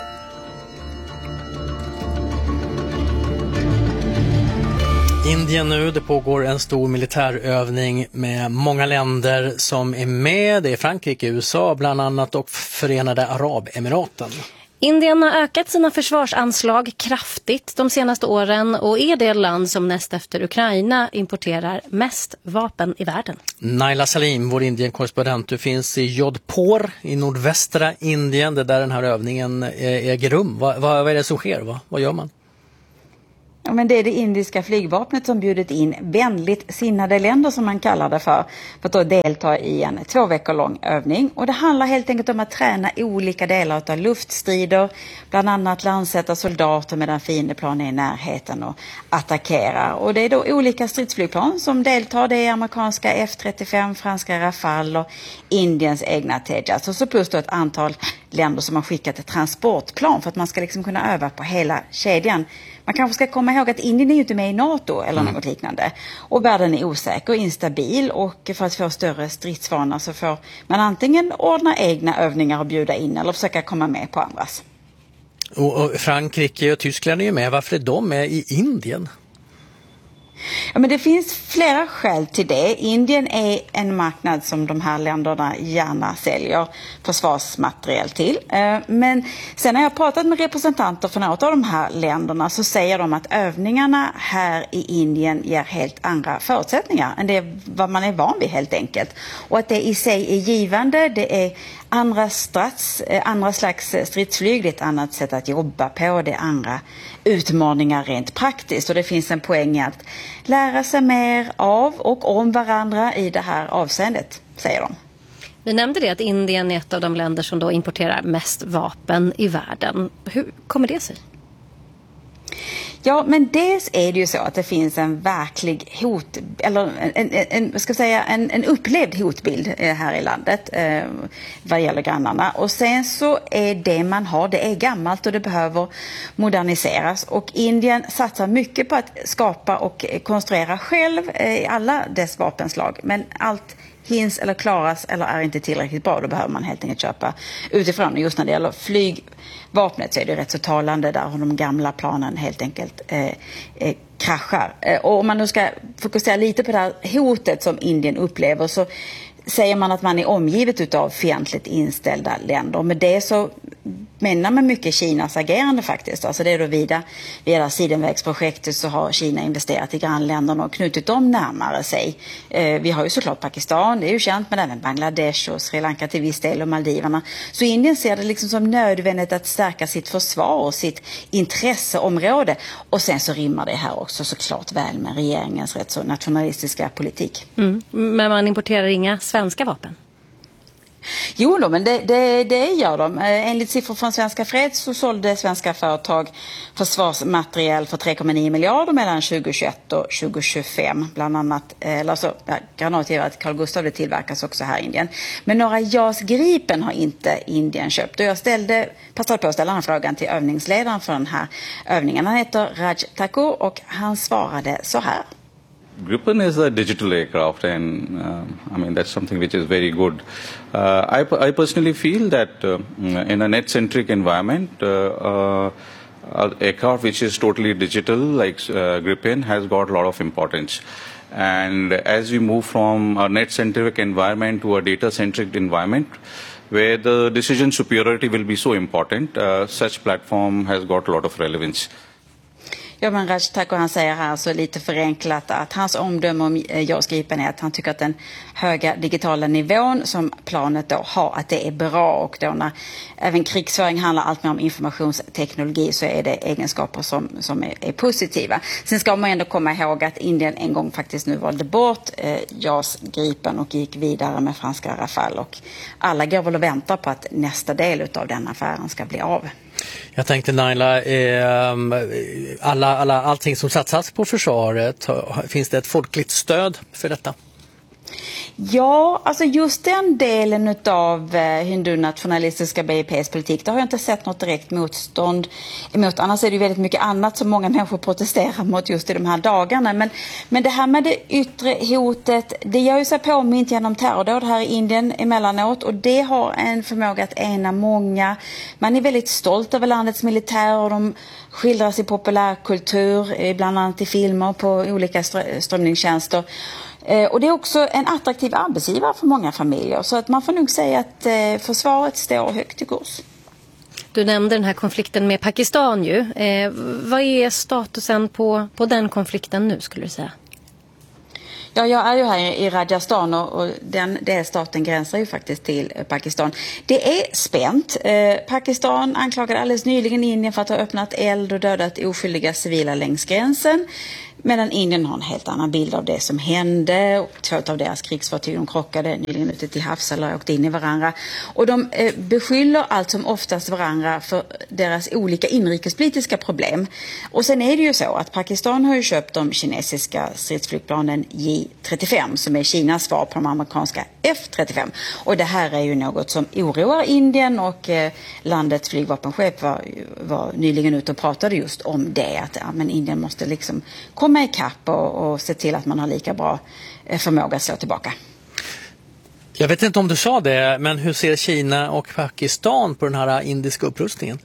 Indien nu, det pågår en stor militärövning med många länder som är med. Det är Frankrike, U S A bland annat och Förenade Arabemiraten. Indien har ökat sina försvarsanslag kraftigt de senaste åren och är det land som näst efter Ukraina importerar mest vapen i världen. Naila Salim, vår Indien-korrespondent, du finns i Jodhpur i nordvästra Indien, det där den här övningen äger rum. Vad, vad är det som sker? Vad, vad gör man? Ja, men det är det indiska flygvapnet som bjudit in vänligt sinnade länder som man kallar det för, för att då delta i en två veckor lång övning. Och det handlar helt enkelt om att träna olika delar av luftstrider, bland annat landsätta soldater medan fiendeplan är i närheten och attackera. Och det är då olika stridsflygplan som deltar, det är amerikanska F trettiofem, franska Rafale och Indiens egna Tejas. Och så plus då ett antal länder som har skickat ett transportplan för att man ska liksom kunna öva på hela kedjan. Man kanske ska komma ihåg att Indien är ju inte med i NATO eller något mm. liknande. Och världen är osäker och instabil, och för att få större stridsvana så får man antingen ordna egna övningar och bjuda in eller försöka komma med på andras. Och, och Frankrike och Tyskland är ju med. Varför är de med i Indien? Ja, men det finns flera skäl till det. Indien är en marknad som de här länderna gärna säljer försvarsmateriel till. Men sen när jag har pratat med representanter från något av de här länderna så säger de att övningarna här i Indien ger helt andra förutsättningar än det vad man är van vid helt enkelt. Och att det i sig är givande, det är andra, strats, andra slags stridsflyg, det är ett annat sätt att jobba på, det är andra utmaningar rent praktiskt, och det finns en poäng att lära sig mer av och om varandra i det här avseendet, säger de. Vi nämnde det att Indien är ett av de länder som då importerar mest vapen i världen. Hur kommer det sig? Ja, men dels är det ju så att det finns en verklig hot, eller en, en, en, ska jag säga, en, en upplevd hotbild här i landet eh, vad gäller grannarna. Och sen så är det man har, det är gammalt och det behöver moderniseras. Och Indien satsar mycket på att skapa och konstruera själv eh, alla dess vapenslag. Men allt hinns eller klaras eller är inte tillräckligt bra, då behöver man helt enkelt köpa utifrån. Och just när det gäller flygvapnet så är det rätt så talande där de gamla planen helt enkelt eh, eh, kraschar. Eh, och om man nu ska fokusera lite på det här hotet som Indien upplever, så säger man att man är omgivet av fientligt inställda länder. Med det så menar man mycket Kinas agerande faktiskt. Alltså det är då vida, via Sidenvägsprojektet så har Kina investerat i grannländerna och knutit dem närmare sig. Eh, vi har ju såklart Pakistan, det är ju känt, men även Bangladesh och Sri Lanka till viss del och Maldiverna. Så Indien ser det liksom som nödvändigt att stärka sitt försvar och sitt intresseområde. Och sen så rimmar det här också såklart väl med regeringens rätt så nationalistiska politik. Mm. Men man importerar inga svenska vapen? Jo då, men det, det, det gör de. Enligt siffror från Svenska Freds så sålde svenska företag försvarsmateriel för tre komma nio miljarder mellan tjugohundratjugoett och tjugotjugofem. Bland annat, alltså ja, granatgeväret Carl Gustaf, det tillverkas också här i Indien. Men några JAS Gripen har inte Indien köpt. Och jag ställde, passade på att ställa den frågan till övningsledaren för den här övningen. Han heter Raj Thakur och han svarade så här. Gripen is a digital aircraft, and um, I mean that's something which is very good. Uh, I, I personally feel that uh, in a net-centric environment, uh, uh, an aircraft which is totally digital, like uh, Gripen, has got a lot of importance. And as we move from a net-centric environment to a data-centric environment, where the decision superiority will be so important, uh, such platform has got a lot of relevance. Ja, men Raj Thakur, han säger här så lite förenklat att hans omdöme om JAS Gripen är att han tycker att den höga digitala nivån som planet då har, att det är bra, och då när även krigsföring handlar allt mer om informationsteknologi så är det egenskaper som, som är, är positiva. Sen ska man ändå komma ihåg att Indien en gång faktiskt nu valde bort eh, JAS Gripen och gick vidare med franska Rafale, och alla går väl och väntar på att nästa del av den affären ska bli av. Jag tänkte Naila, eh, alla, alla, allting som satsas på försvaret, finns det ett folkligt stöd för detta? Ja, alltså just den delen av eh, hindu-nationalistiska B I P:s politik, där har jag inte sett något direkt motstånd emot. Annars är det ju väldigt mycket annat som många människor protesterar mot just i de här dagarna. Men, men det här med det yttre hotet, det gör ju sig påmint genom terrordåd här i Indien emellanåt, och det har en förmåga att ena många. Man är väldigt stolt över landets militär, och de skildras i populärkultur, bland annat i filmer på olika strömningstjänster. Och det är också en attraktiv arbetsgivare för många familjer, så att man får nog säga att försvaret står högt i kurs. Du nämnde den här konflikten med Pakistan ju. Eh, vad är statusen på, på den konflikten nu, skulle du säga? Ja, jag är ju här i Rajasthan, och, och den delstaten gränsar ju faktiskt till Pakistan. Det är spänt. Eh, Pakistan anklagade alldeles nyligen Indien för att ha öppnat eld och dödat oskyldiga civila längs gränsen. Medan Indien har en helt annan bild av det som hände. Två av deras krigsfartyg de krockade nyligen ute till havs eller åkte in i varandra. Och de eh, beskyller allt som oftast varandra för deras olika inrikespolitiska problem. Och sen är det ju så att Pakistan har ju köpt de kinesiska stridsflygplanen J trettiofem, som är Kinas svar på de amerikanska F trettiofem. Och det här är ju något som oroar Indien, och eh, landets flygvapenchef var, var nyligen ute och pratade just om det. Att ja, men Indien måste liksom komma i kapp och, och se till att man har lika bra förmåga att slå tillbaka. Jag vet inte om du sa det, men hur ser Kina och Pakistan på den här indiska upprustningen?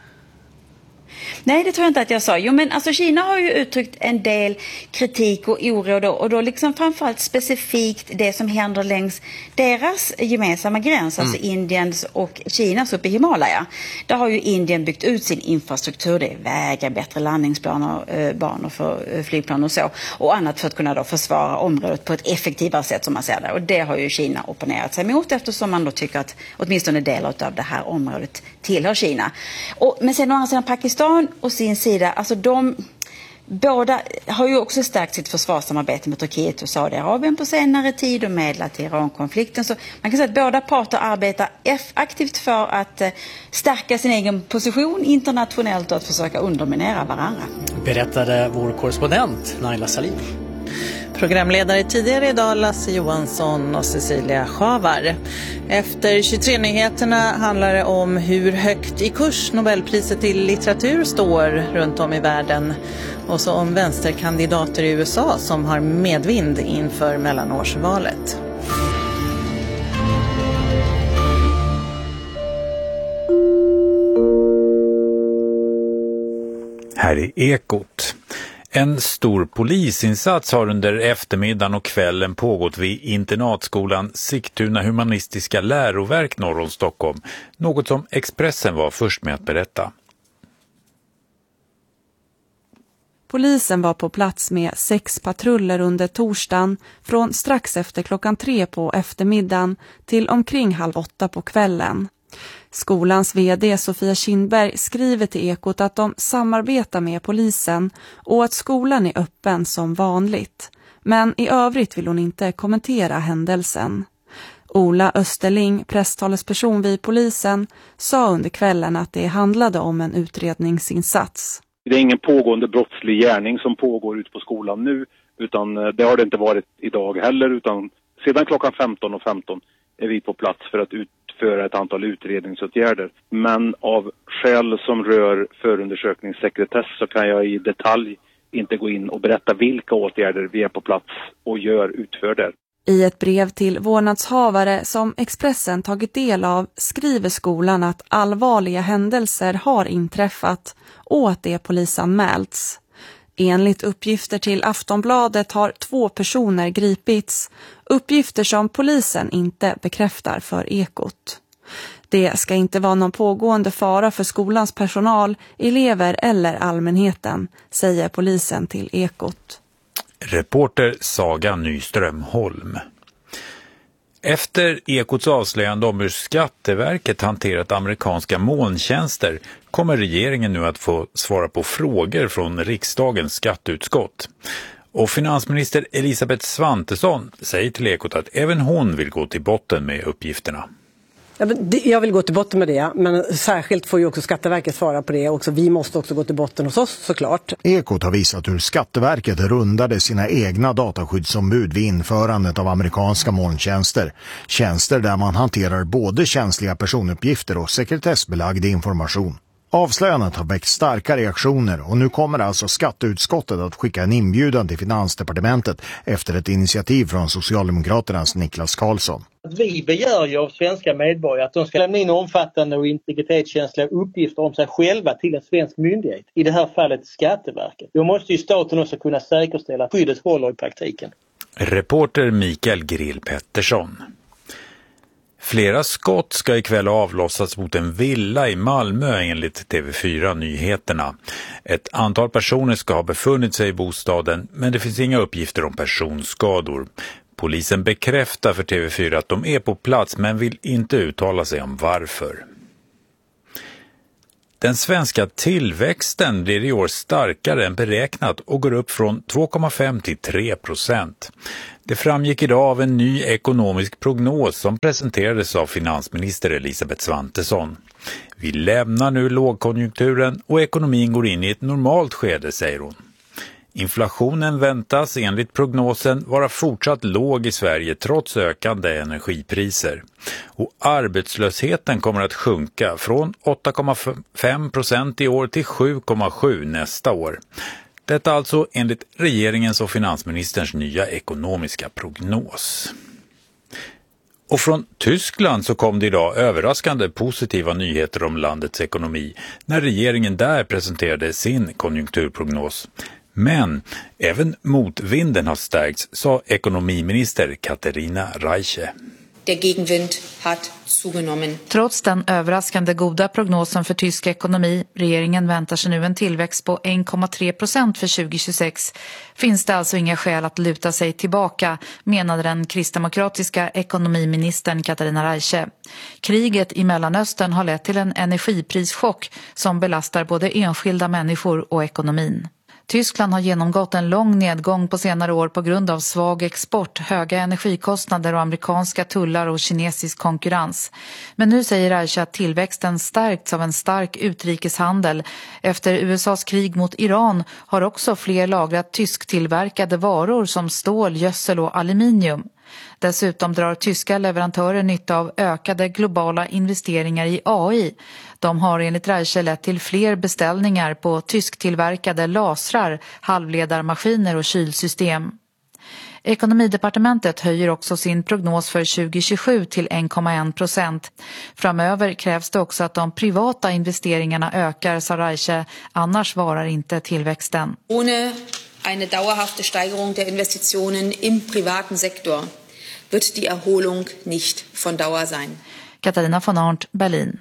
Nej, det tror jag inte att jag sa. Jo, men alltså Kina har ju uttryckt en del kritik och oro då, och då liksom framförallt specifikt det som händer längs deras gemensamma gräns, mm. alltså Indiens och Kinas uppe i Himalaya. Där har ju Indien byggt ut sin infrastruktur, det är vägar, bättre landningsbanor, eh, banor för eh, flygplan och så, och annat för att kunna då försvara området på ett effektivare sätt, som man ser det. Och det har ju Kina opponerat sig mot, eftersom man då tycker att åtminstone delar av det här området tillhör Kina. Och, men sen å andra sidan Pakistan och sin sida, alltså de båda har ju också stärkt sitt försvarssamarbete med Turkiet och Saudiarabien på senare tid och medlat till Iran-konflikten. Så man kan säga att båda parter arbetar aktivt för att stärka sin egen position internationellt och att försöka underminera varandra. Berättade vår korrespondent Naila Salim. Programledare tidigare idag Lasse Johansson och Cecilia Schavar. Efter tjugotre-nyheterna handlar det om hur högt i kurs Nobelpriset till litteratur står runt om i världen. Och så om vänsterkandidater i U S A som har medvind inför mellanårsvalet. Här är Ekot. En stor polisinsats har under eftermiddagen och kvällen pågått vid internatskolan Sigtuna humanistiska läroverk norr om Stockholm. Något som Expressen var först med att berätta. Polisen var på plats med sex patruller under torsdagen från strax efter klockan tre på eftermiddagen till omkring halv åtta på kvällen. Skolans vd Sofia Kindberg skriver till Ekot att de samarbetar med polisen och att skolan är öppen som vanligt. Men i övrigt vill hon inte kommentera händelsen. Ola Österling, presstalesperson vid polisen, sa under kvällen att det handlade om en utredningsinsats. Det är ingen pågående brottslig gärning som pågår ute på skolan nu, utan det har det inte varit idag heller, utan sedan klockan femton och femton är vi på plats för att utföra ett antal utredningsåtgärder. Men av skäl som rör förundersökningssekretess så kan jag i detalj inte gå in och berätta vilka åtgärder vi är på plats och gör utför där. I ett brev till vårdnadshavare som Expressen tagit del av skriver skolan att allvarliga händelser har inträffat och att det polisanmälts. Enligt uppgifter till Aftonbladet har två personer gripits, uppgifter som polisen inte bekräftar för Ekot. Det ska inte vara någon pågående fara för skolans personal, elever eller allmänheten, säger polisen till Ekot. Reporter Saga Nyström Holm. Efter Ekots avslöjande om hur Skatteverket hanterat amerikanska molntjänster kommer regeringen nu att få svara på frågor från riksdagens skatteutskott. Och finansminister Elisabeth Svantesson säger till Ekot att även hon vill gå till botten med uppgifterna. Ja, men det, jag vill gå till botten med det, men särskilt får ju också Skatteverket svara på det. Också, vi måste också gå till botten hos oss såklart. Ekot har visat hur Skatteverket rundade sina egna dataskyddsombud vid införandet av amerikanska molntjänster. Tjänster där man hanterar både känsliga personuppgifter och sekretessbelagd information. Avslöjandet har väckt starka reaktioner och nu kommer alltså skatteutskottet att skicka en inbjudan till Finansdepartementet efter ett initiativ från Socialdemokraternas Niklas Karlsson. Vi begär ju av svenska medborgare att de ska lämna in omfattande och integritetskänsliga uppgifter om sig själva till en svensk myndighet. I det här fallet Skatteverket. Då måste ju staten också kunna säkerställa att skyddet håller i praktiken. Reporter Mikael Grill Pettersson. Flera skott ska ikväll avlossas mot en villa i Malmö enligt T V fyra Nyheterna. Ett antal personer ska ha befunnit sig i bostaden, men det finns inga uppgifter om personskador. Polisen bekräftar för T V fyra att de är på plats men vill inte uttala sig om varför. Den svenska tillväxten blir i år starkare än beräknat och går upp från två komma fem till tre procent. Det framgick idag av en ny ekonomisk prognos som presenterades av finansminister Elisabeth Svantesson. Vi lämnar nu lågkonjunkturen och ekonomin går in i ett normalt skede, säger hon. Inflationen väntas enligt prognosen vara fortsatt låg i Sverige trots ökande energipriser. Och arbetslösheten kommer att sjunka från åtta komma fem procent i år till sju komma sju nästa år. Detta alltså enligt regeringens och finansministerns nya ekonomiska prognos. Och från Tyskland så kom det idag överraskande positiva nyheter om landets ekonomi när regeringen där presenterade sin konjunkturprognos. Men även motvinden har stärkts, sa ekonomiminister Katarina Reiche. Der Gegenwind hat zugenommen. Trots den överraskande goda prognosen för tysk ekonomi, regeringen väntar sig nu en tillväxt på en komma tre procent för tjugo tjugosex, finns det alltså inga skäl att luta sig tillbaka, menade den kristdemokratiska ekonomiministern Katarina Reiche. Kriget i Mellanöstern har lett till en energiprischock som belastar både enskilda människor och ekonomin. Tyskland har genomgått en lång nedgång på senare år på grund av svag export, höga energikostnader och amerikanska tullar och kinesisk konkurrens. Men nu säger Reiche att tillväxten stärkts av en stark utrikeshandel. Efter U S A:s krig mot Iran har också fler lagrat tysktillverkade varor som stål, gödsel och aluminium. Dessutom drar tyska leverantörer nytta av ökade globala investeringar i A I. De har enligt Reiche lett till fler beställningar på tysktillverkade lasrar, halvledarmaskiner och kylsystem. Ekonomidepartementet höjer också sin prognos för tjugo tjugosju till en komma en procent. Framöver krävs det också att de privata investeringarna ökar, sa Reiche, annars varar inte tillväxten. Ohne eine dauerhafte Steigerung der Investitionen im privaten Sektor wird die Erholung nicht von Dauer sein. Katarina von Arndt, Berlin.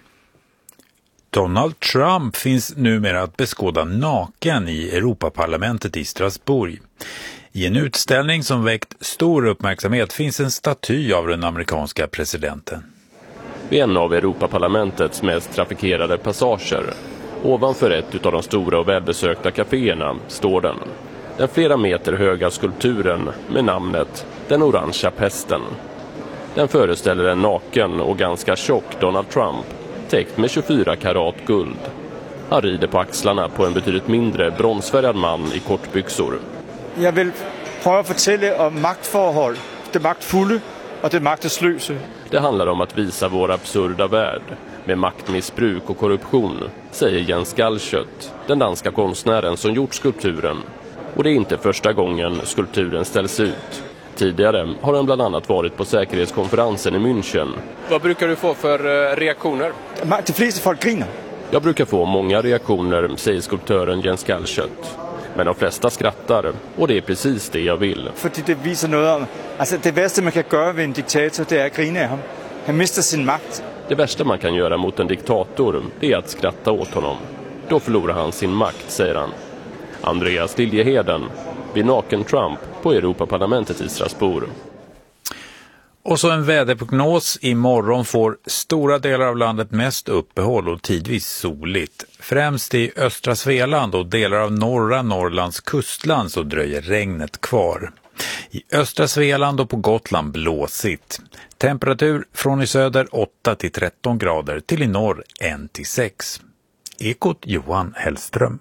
Donald Trump finns numera att beskåda naken i Europaparlamentet i Strasbourg. I en utställning som väckt stor uppmärksamhet finns en staty av den amerikanska presidenten. Vid en av Europaparlamentets mest trafikerade passager, ovanför ett av de stora och välbesökta kaféerna, står den. Den flera meter höga skulpturen med namnet Den orangea pesten. Den föreställer en naken och ganska tjock Donald Trump, täckt med tjugofyra karat guld. Han rider på axlarna på en betydligt mindre bronsfärgad man i kortbyxor. Jag vill pröva fortälla om maktförhåll, det maktfulla och det makteslösa. Det handlar om att visa vår absurda värld med maktmissbruk och korruption, säger Jens Galschiøt, den danska konstnären som gjort skulpturen. Och det är inte första gången skulpturen ställs ut. Tidigare har den bland annat varit på säkerhetskonferensen i München. Vad brukar du få för reaktioner? De flesta folk griner. Jag brukar få många reaktioner, säger skulptören Jens Galschiøt. Men de flesta skrattar, och det är precis det jag vill. För det visar något om, alltså det värsta man kan göra vid en diktator, det är att grina av honom. Han mister sin makt. Det värsta man kan göra mot en diktator är att skratta åt honom. Då förlorar han sin makt, säger han. Andreas Liljeheden vid Naken Trump på Europaparlamentet i Strasbourg. Och så en väderprognos. Imorgon får stora delar av landet mest uppehåll och tidvis soligt. Främst i östra Svealand och delar av norra Norrlands kustland så dröjer regnet kvar. I östra Svealand och på Gotland blåsigt. Temperatur från i söder åtta till tretton grader till i norr ett till sex. Ekot Johan Hellström.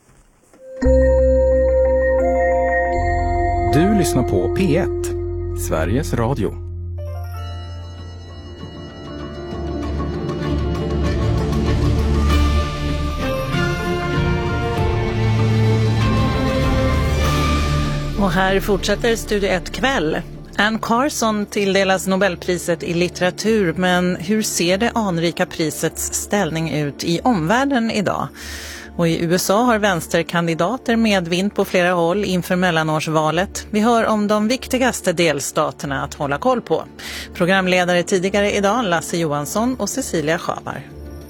Du lyssnar på P ett, Sveriges Radio. Och här fortsätter Studio ett kväll. Anne Carson tilldelas Nobelpriset i litteratur, men hur ser det anrika prisets ställning ut i omvärlden idag? Och i U S A har vänsterkandidater medvind på flera håll inför mellanårsvalet. Vi hör om de viktigaste delstaterna att hålla koll på. Programledare tidigare idag Lasse Johansson och Cecilia Schabar.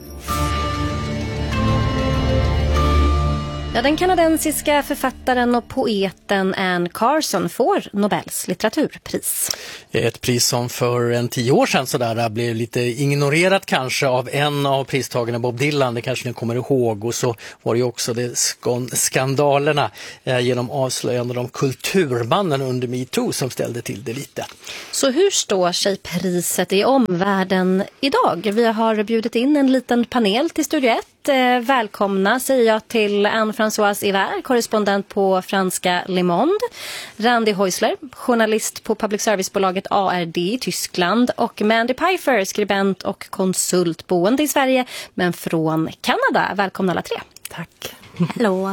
Ja, den kanadensiska författaren och poeten Anne Carson får Nobels litteraturpris. Ett pris som för en tio år sedan sådär blev lite ignorerat kanske av en av pristagarna, Bob Dylan, det kanske ni kommer ihåg. Och så var det ju också det skandalerna eh, genom avslöjande om kulturmannen under MeToo som ställde till det lite. Så hur står sig priset i omvärlden idag? Vi har bjudit in en liten panel till Studio ett. Välkomna säger jag till Anne-Françoise Hiver, korrespondent på franska Le Monde, Randy Häusler, journalist på public service-bolaget A R D i Tyskland, och Mandy Pfeiffer, skribent och konsult boende i Sverige men från Kanada. Välkomna alla tre. Tack. Hallå.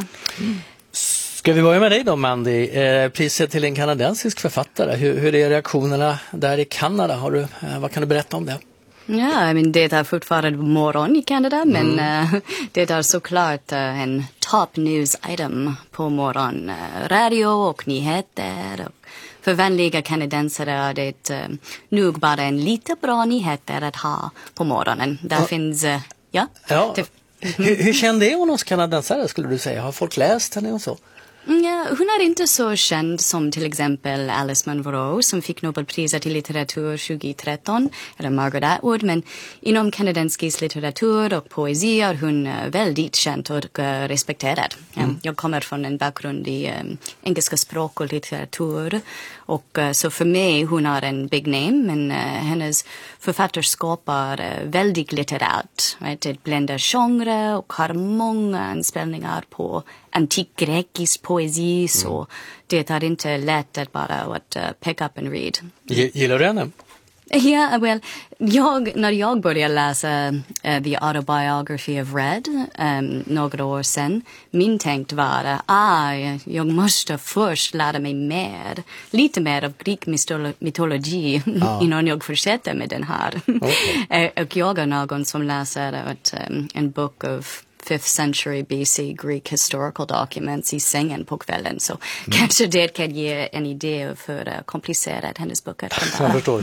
Ska vi börja med dig då, Mandy? Eh, priset till en kanadensisk författare. Hur, hur är reaktionerna där i Kanada? Har du, eh, vad kan du berätta om det? Ja, men det är fortfarande morgon i Kanada, men mm. uh, det är såklart uh, en top news item på morgon. Uh, radio och nyheter. Och för vänliga kanadensare är det uh, nog bara en lite bra nyheter att ha på morgonen. Där ja. finns, uh, ja. ja. Det... hur, hur kände det hos kanadensare skulle du säga? Har folk läst henne och så? Ja, hon är inte så känd som till exempel Alice Munro som fick Nobelpriset i litteratur tjugohundratretton, eller Margaret Atwood, men inom kanadensisk litteratur och poesi är hon väldigt känd och respekterad. Mm. Jag kommer från en bakgrund i um, engelska språk och litteratur, och uh, så för mig hon är en big name, men uh, hennes författarskap är uh, väldigt litterärt. Right? Det bländar genre och har många anspelningar på antik grekisk poesi, så mm. det är inte lätt att bara att uh, pick up and read. G- gillar du henne? Ja, yeah, well, jag, när jag började läsa uh, The Autobiography of Red um, några år sedan, min tänkt var ah, jag måste först lära mig mer, lite mer av greek mytologi ah. innan jag fortsätter med den här. Okay. uh, och jag är någon som läser ett, um, en bok av fifth century B C Greek historical documents i sängen på kvällen. Så mm. kanske det kan ge en idé för uh, komplicerat hennes böcker. Jag förstår.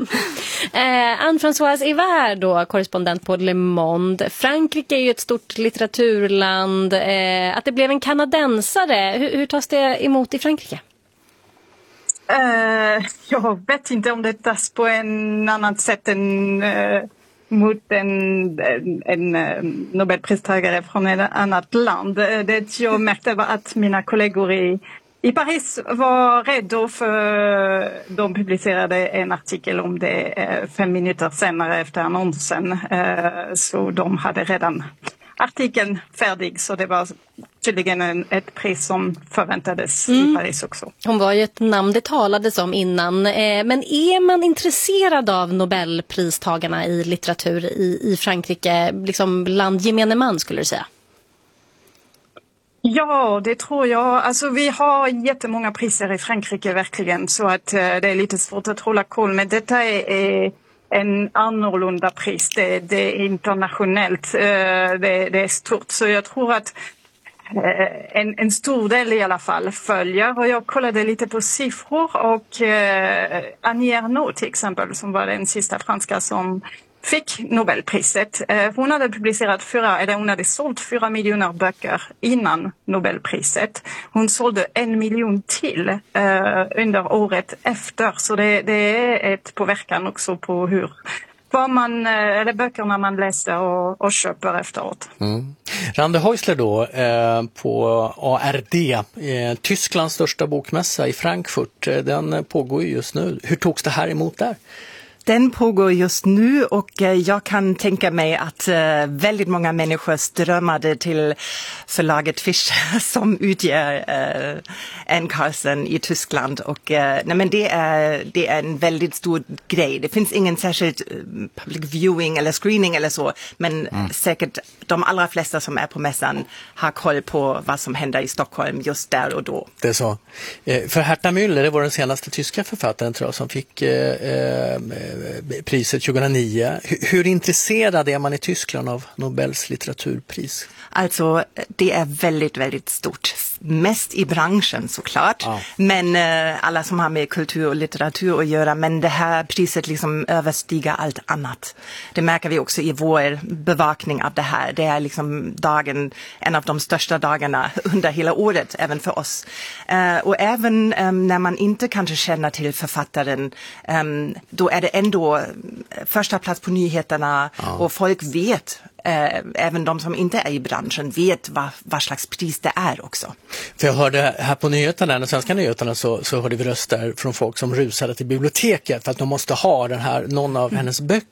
eh, Anne-Françoise Hiver då, korrespondent på Le Monde. Frankrike är ju ett stort litteraturland. Eh, att det blev en kanadensare, hur, hur tas det emot i Frankrike? Uh, jag vet inte om det tas på en annan sätt än... Uh... mot en, en, en Nobelpristagare från ett annat land. Det jag märkte var att mina kollegor i, i Paris var rädda för de publicerade en artikel om det fem minuter senare efter annonsen. Så de hade redan artikeln färdig, så det var tydligen en, ett pris som förväntades mm. i Paris också. Hon var ju ett namn det talades om innan. Eh, men är man intresserad av Nobelpristagarna i litteratur i, i Frankrike, liksom bland gemene man skulle du säga? Ja, det tror jag. Alltså vi har jättemånga priser i Frankrike verkligen, så att eh, det är lite svårt att hålla koll. Men detta är... är en annorlunda pris, det, det är internationellt, det, det är stort, så jag tror att en, en stor del i alla fall följer, och jag kollade lite på siffror, och eh, Annie Ernaux till exempel, som var den sista franska som fick Nobelpriset. Hon hade publicerat fyra, eller hon hade sålt fyra miljoner böcker innan Nobelpriset. Hon sålde en miljon till uh, under året efter. Så det, det är ett påverkan också på hur vad man, eller böckerna man läser och, och köper efteråt. Mm. Rande Häusler då eh, på A R D, eh, Tysklands största bokmässa i Frankfurt, eh, den pågår ju just nu. Hur togs det här emot där? Den pågår just nu och jag kan tänka mig att väldigt många människor strömmade till förlaget Fischer som utger Anne Carson i Tyskland. Och, nej men det, är, det är en väldigt stor grej. Det finns ingen särskild public viewing eller screening eller så, men mm. säkert de allra flesta som är på mässan har koll på vad som händer i Stockholm just där och då. Det är så. För Herta Müller, det var den senaste tyska författaren tror jag, som fick eh, priset tjugohundranio. Hur, hur intresserad är man i Tyskland av Nobels litteraturpris? Alltså, det är väldigt, väldigt stort. Mest i branschen såklart. Ja. Men eh, alla som har med kultur och litteratur att göra. Men det här priset liksom överstiger allt annat. Det märker vi också i vår bevakning av det här. Det är liksom dagen, en av de största dagarna under hela året, även för oss. Eh, och även eh, när man inte kanske känner till författaren, eh, då är det ändå första plats på nyheterna. Ja. Och folk vet, eh, även de som inte är i branschen, vet vad, vad slags pris det är också. För jag hörde här på nyheterna, de svenska nyheterna, så, så hörde vi röster från folk som rusade till biblioteket för att de måste ha den här, någon av hennes böcker.